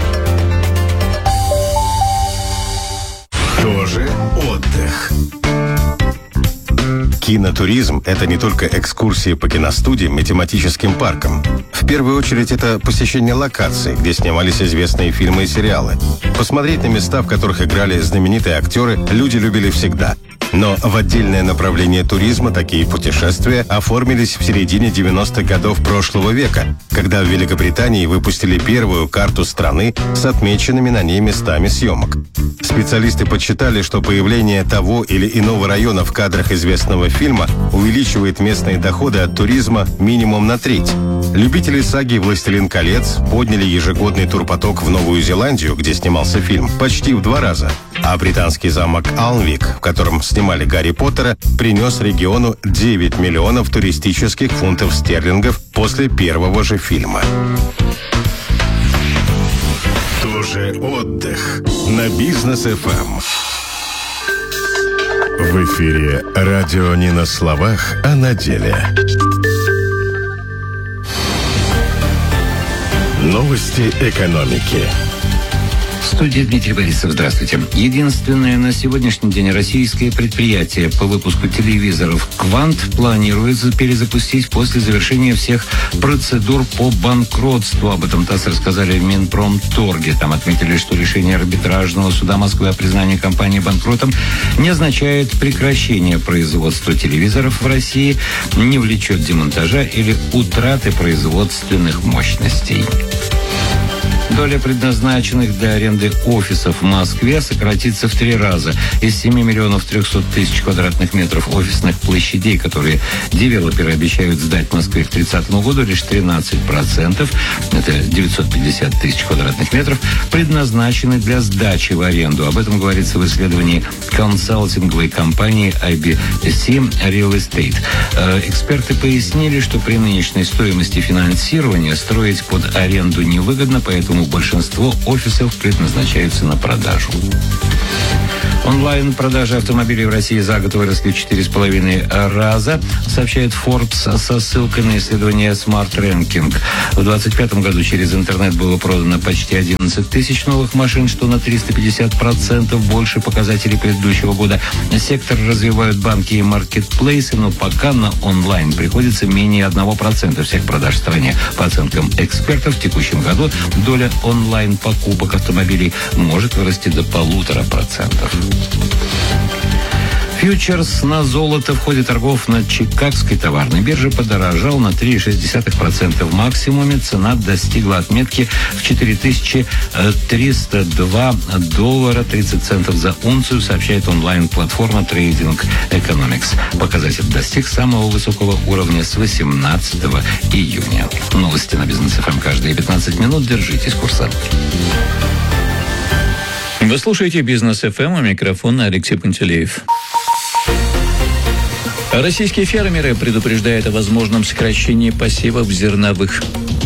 Тоже отдых. Кинотуризм – это не только экскурсии по киностудиям и тематическим паркам. В первую очередь это посещение локаций, где снимались известные фильмы и сериалы. Посмотреть на места, в которых играли знаменитые актеры, люди любили всегда. Но в отдельное направление туризма такие путешествия оформились в середине девяностых годов прошлого века, когда в Великобритании выпустили первую карту страны с отмеченными на ней местами съемок. Специалисты подсчитали, что появление того или иного района в кадрах известного фильма увеличивает местные доходы от туризма минимум на треть. Любители саги «Властелин колец» подняли ежегодный турпоток в Новую Зеландию, где снимался фильм, почти в два раза. А британский замок Алнвик, в котором снимали «Гарри Поттера», принес региону девять миллионов туристических фунтов стерлингов после первого же фильма. Тоже отдых на Бизнес эф эм. В эфире радио не на словах, а на деле. Новости экономики. В студии Дмитрий Борисов. Здравствуйте. Единственное на сегодняшний день российское предприятие по выпуску телевизоров «Квант» планируется перезапустить после завершения всех процедур по банкротству. Об этом ТАСС рассказали в Минпромторге. Там отметили, что решение арбитражного суда Москвы о признании компании банкротом не означает прекращение производства телевизоров в России, не влечет демонтажа или утраты производственных мощностей. Доля предназначенных для аренды офисов в Москве сократится в три раза. Из семи миллионов трехсот тысяч квадратных метров офисных площадей, которые девелоперы обещают сдать в Москве к тридцатому году, лишь тринадцать процентов, это девятьсот пятьдесят тысяч квадратных метров, предназначены для сдачи в аренду. Об этом говорится в исследовании консалтинговой компании ай би си Real Estate. Эксперты пояснили, что при нынешней стоимости финансирования строить под аренду невыгодно, поэтому большинство офисов предназначаются на продажу. Онлайн-продажи автомобилей в России за год выросли в четыре с половиной раза, сообщает Forbes со ссылкой на исследование Smart Ranking. В двадцать пятом году через интернет было продано почти одиннадцать тысяч новых машин, что на триста пятьдесят процентов больше показателей предыдущего года. Сектор развивают банки и маркетплейсы, но пока на онлайн приходится менее одного процента всех продаж в стране. По оценкам экспертов, в текущем году доля онлайн-покупок автомобилей может вырасти до полутора процентов. Фьючерс на золото в ходе торгов на Чикагской товарной бирже подорожал на три целых шесть десятых процента. В максимуме цена достигла отметки в четыре тысячи триста два доллара тридцать центов за унцию, сообщает онлайн-платформа Trading Economics. Показатель достиг самого высокого уровня с восемнадцатого июня. Новости на Бизнес эф эм каждые пятнадцать минут. Держитесь курса. Вы слушаете Бизнес эф эм, у микрофона Алексей Пантелеев. Российские фермеры предупреждают о возможном сокращении посевов зерновых.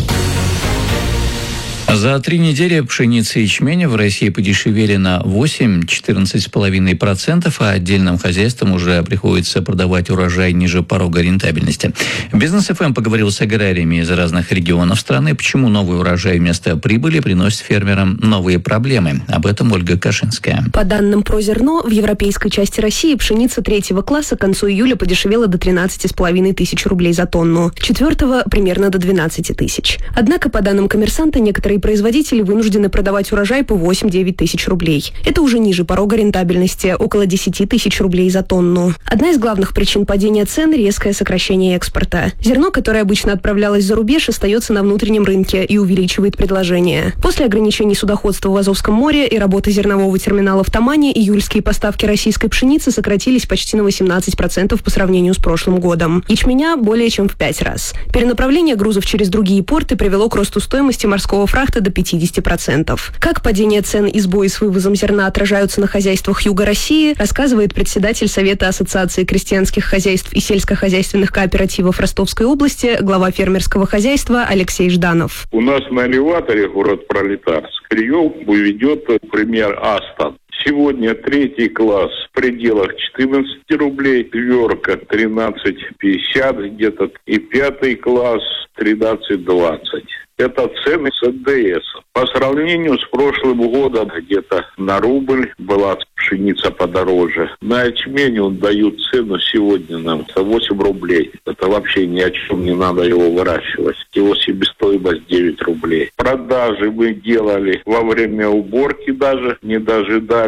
За три недели пшеница и ячменя в России подешевели на восемь-четырнадцать с половиной процентов, а отдельным хозяйствам уже приходится продавать урожай ниже порога рентабельности. Бизнес эф эм поговорил с аграриями из разных регионов страны, почему новый урожай вместо прибыли приносит фермерам новые проблемы. Об этом Ольга Кашинская. По данным Прозерно, в европейской части России пшеница третьего класса к концу июля подешевела до тринадцати с половиной тысяч рублей за тонну, четвертого примерно до двенадцати тысяч. Однако, по данным Коммерсанта, некоторые производители вынуждены продавать урожай по восемь-девять тысяч рублей. Это уже ниже порога рентабельности, около десяти тысяч рублей за тонну. Одна из главных причин падения цен – резкое сокращение экспорта. Зерно, которое обычно отправлялось за рубеж, остается на внутреннем рынке и увеличивает предложение. После ограничений судоходства в Азовском море и работы зернового терминала в Тамане июльские поставки российской пшеницы сократились почти на восемнадцать процентов по сравнению с прошлым годом. Ячменя более чем в пять раз. Перенаправление грузов через другие порты привело к росту стоимости морского фрахта до пятидесяти процентов. Как падение цен и сбои с вывозом зерна отражаются на хозяйствах Юга России, рассказывает председатель Совета Ассоциации крестьянских хозяйств и сельскохозяйственных кооперативов Ростовской области, глава фермерского хозяйства Алексей Жданов. У нас на элеваторе город Пролетарск прием ведет пример Астон. Сегодня третий класс в пределах четырнадцати рублей, тверка тринадцать пятьдесят где-то, и пятый класс тринадцать двадцать. Это цены с эн дэ эс. По сравнению с прошлым годом где-то на рубль была пшеница подороже. На ячмень он дают цену сегодня нам восемь рублей. Это вообще ни о чем не надо его выращивать. Его себестоимость девять рублей. Продажи мы делали во время уборки даже, не дожидались.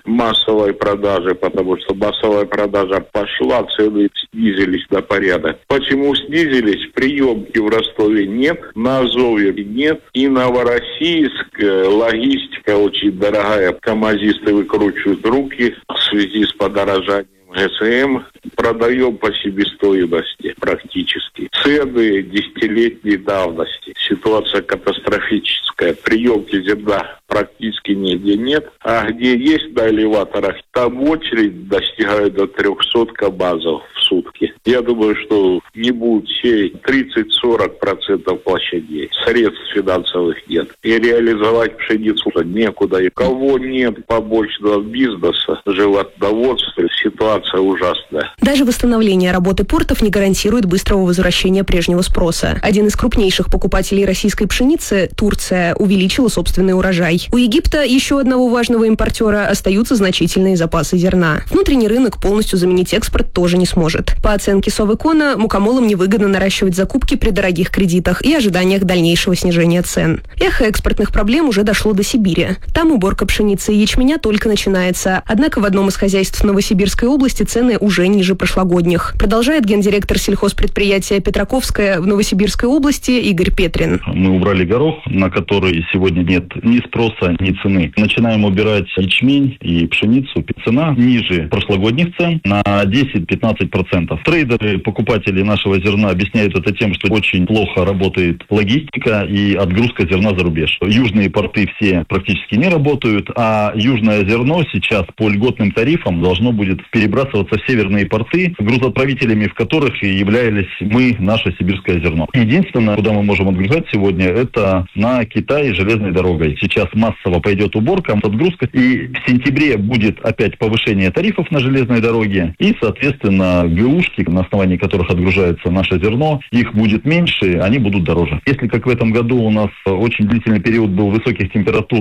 массовой продажи, потому что массовая продажа пошла, цены снизились на порядок. Почему снизились? Приемки в Ростове нет, на Азове нет, и Новороссийск, логистика очень дорогая, камазисты выкручивают руки в связи с подорожанием ГСМ, продаем по себестоимости практически. Цены десятилетней давности. Ситуация катастрофическая. Приемки зерна практически нигде нет. А где есть на элеваторах, там очередь достигает до трехсот КАМАЗов в сутки. Я думаю, что не будут сеять тридцать-сорок процентов площадей. Средств финансовых нет. И реализовать пшеницу некуда. И кого нет побочного бизнеса, животноводства, ситуация ужасная. Даже восстановление работы портов не гарантирует быстрого возвращения прежнего спроса. Один из крупнейших покупателей российской пшеницы, Турция, увеличила собственный урожай. У Египта, еще одного важного импортера, остаются значительные запасы зерна. Внутренний рынок полностью заменить экспорт тоже не сможет. По оценке Совэкона, мукомолам невыгодно наращивать закупки при дорогих кредитах и ожиданиях дальнейшего снижения цен. Эхо экспортных проблем уже дошло до Сибири. Там уборка пшеницы и ячменя только начинается. Однако в одном из хозяйств Новосибирской области цены уже ниже прошлогодних. Продолжает гендиректор сельхозпредприятия «Петраковская» в Новосибирской области Игорь Петрин. Мы убрали горох, на который сегодня нет ни спроса, ни цены. Начинаем убирать ячмень и пшеницу. Цена ниже прошлогодних цен на десять-пятнадцать процентов. Трейдеры, покупатели нашего зерна объясняют это тем, что очень плохо работает логистика и отгрузка зерна за рубеж. Южные порты все практически не работают, а южное зерно сейчас по льготным тарифам должно будет перебрасываться в северные порты, грузоотправителями в которых и являлись мы, наше сибирское зерно. Единственное, куда мы можем отгружать сегодня, это на Китай железной дорогой. Сейчас массово пойдет уборка, отгрузка, и в сентябре будет опять повышение тарифов на железной дороге, и, соответственно, ГУшки, на основании которых отгружается наше зерно, их будет меньше, они будут дороже. Если, как в этом году, у нас очень длительный период был высоких температур,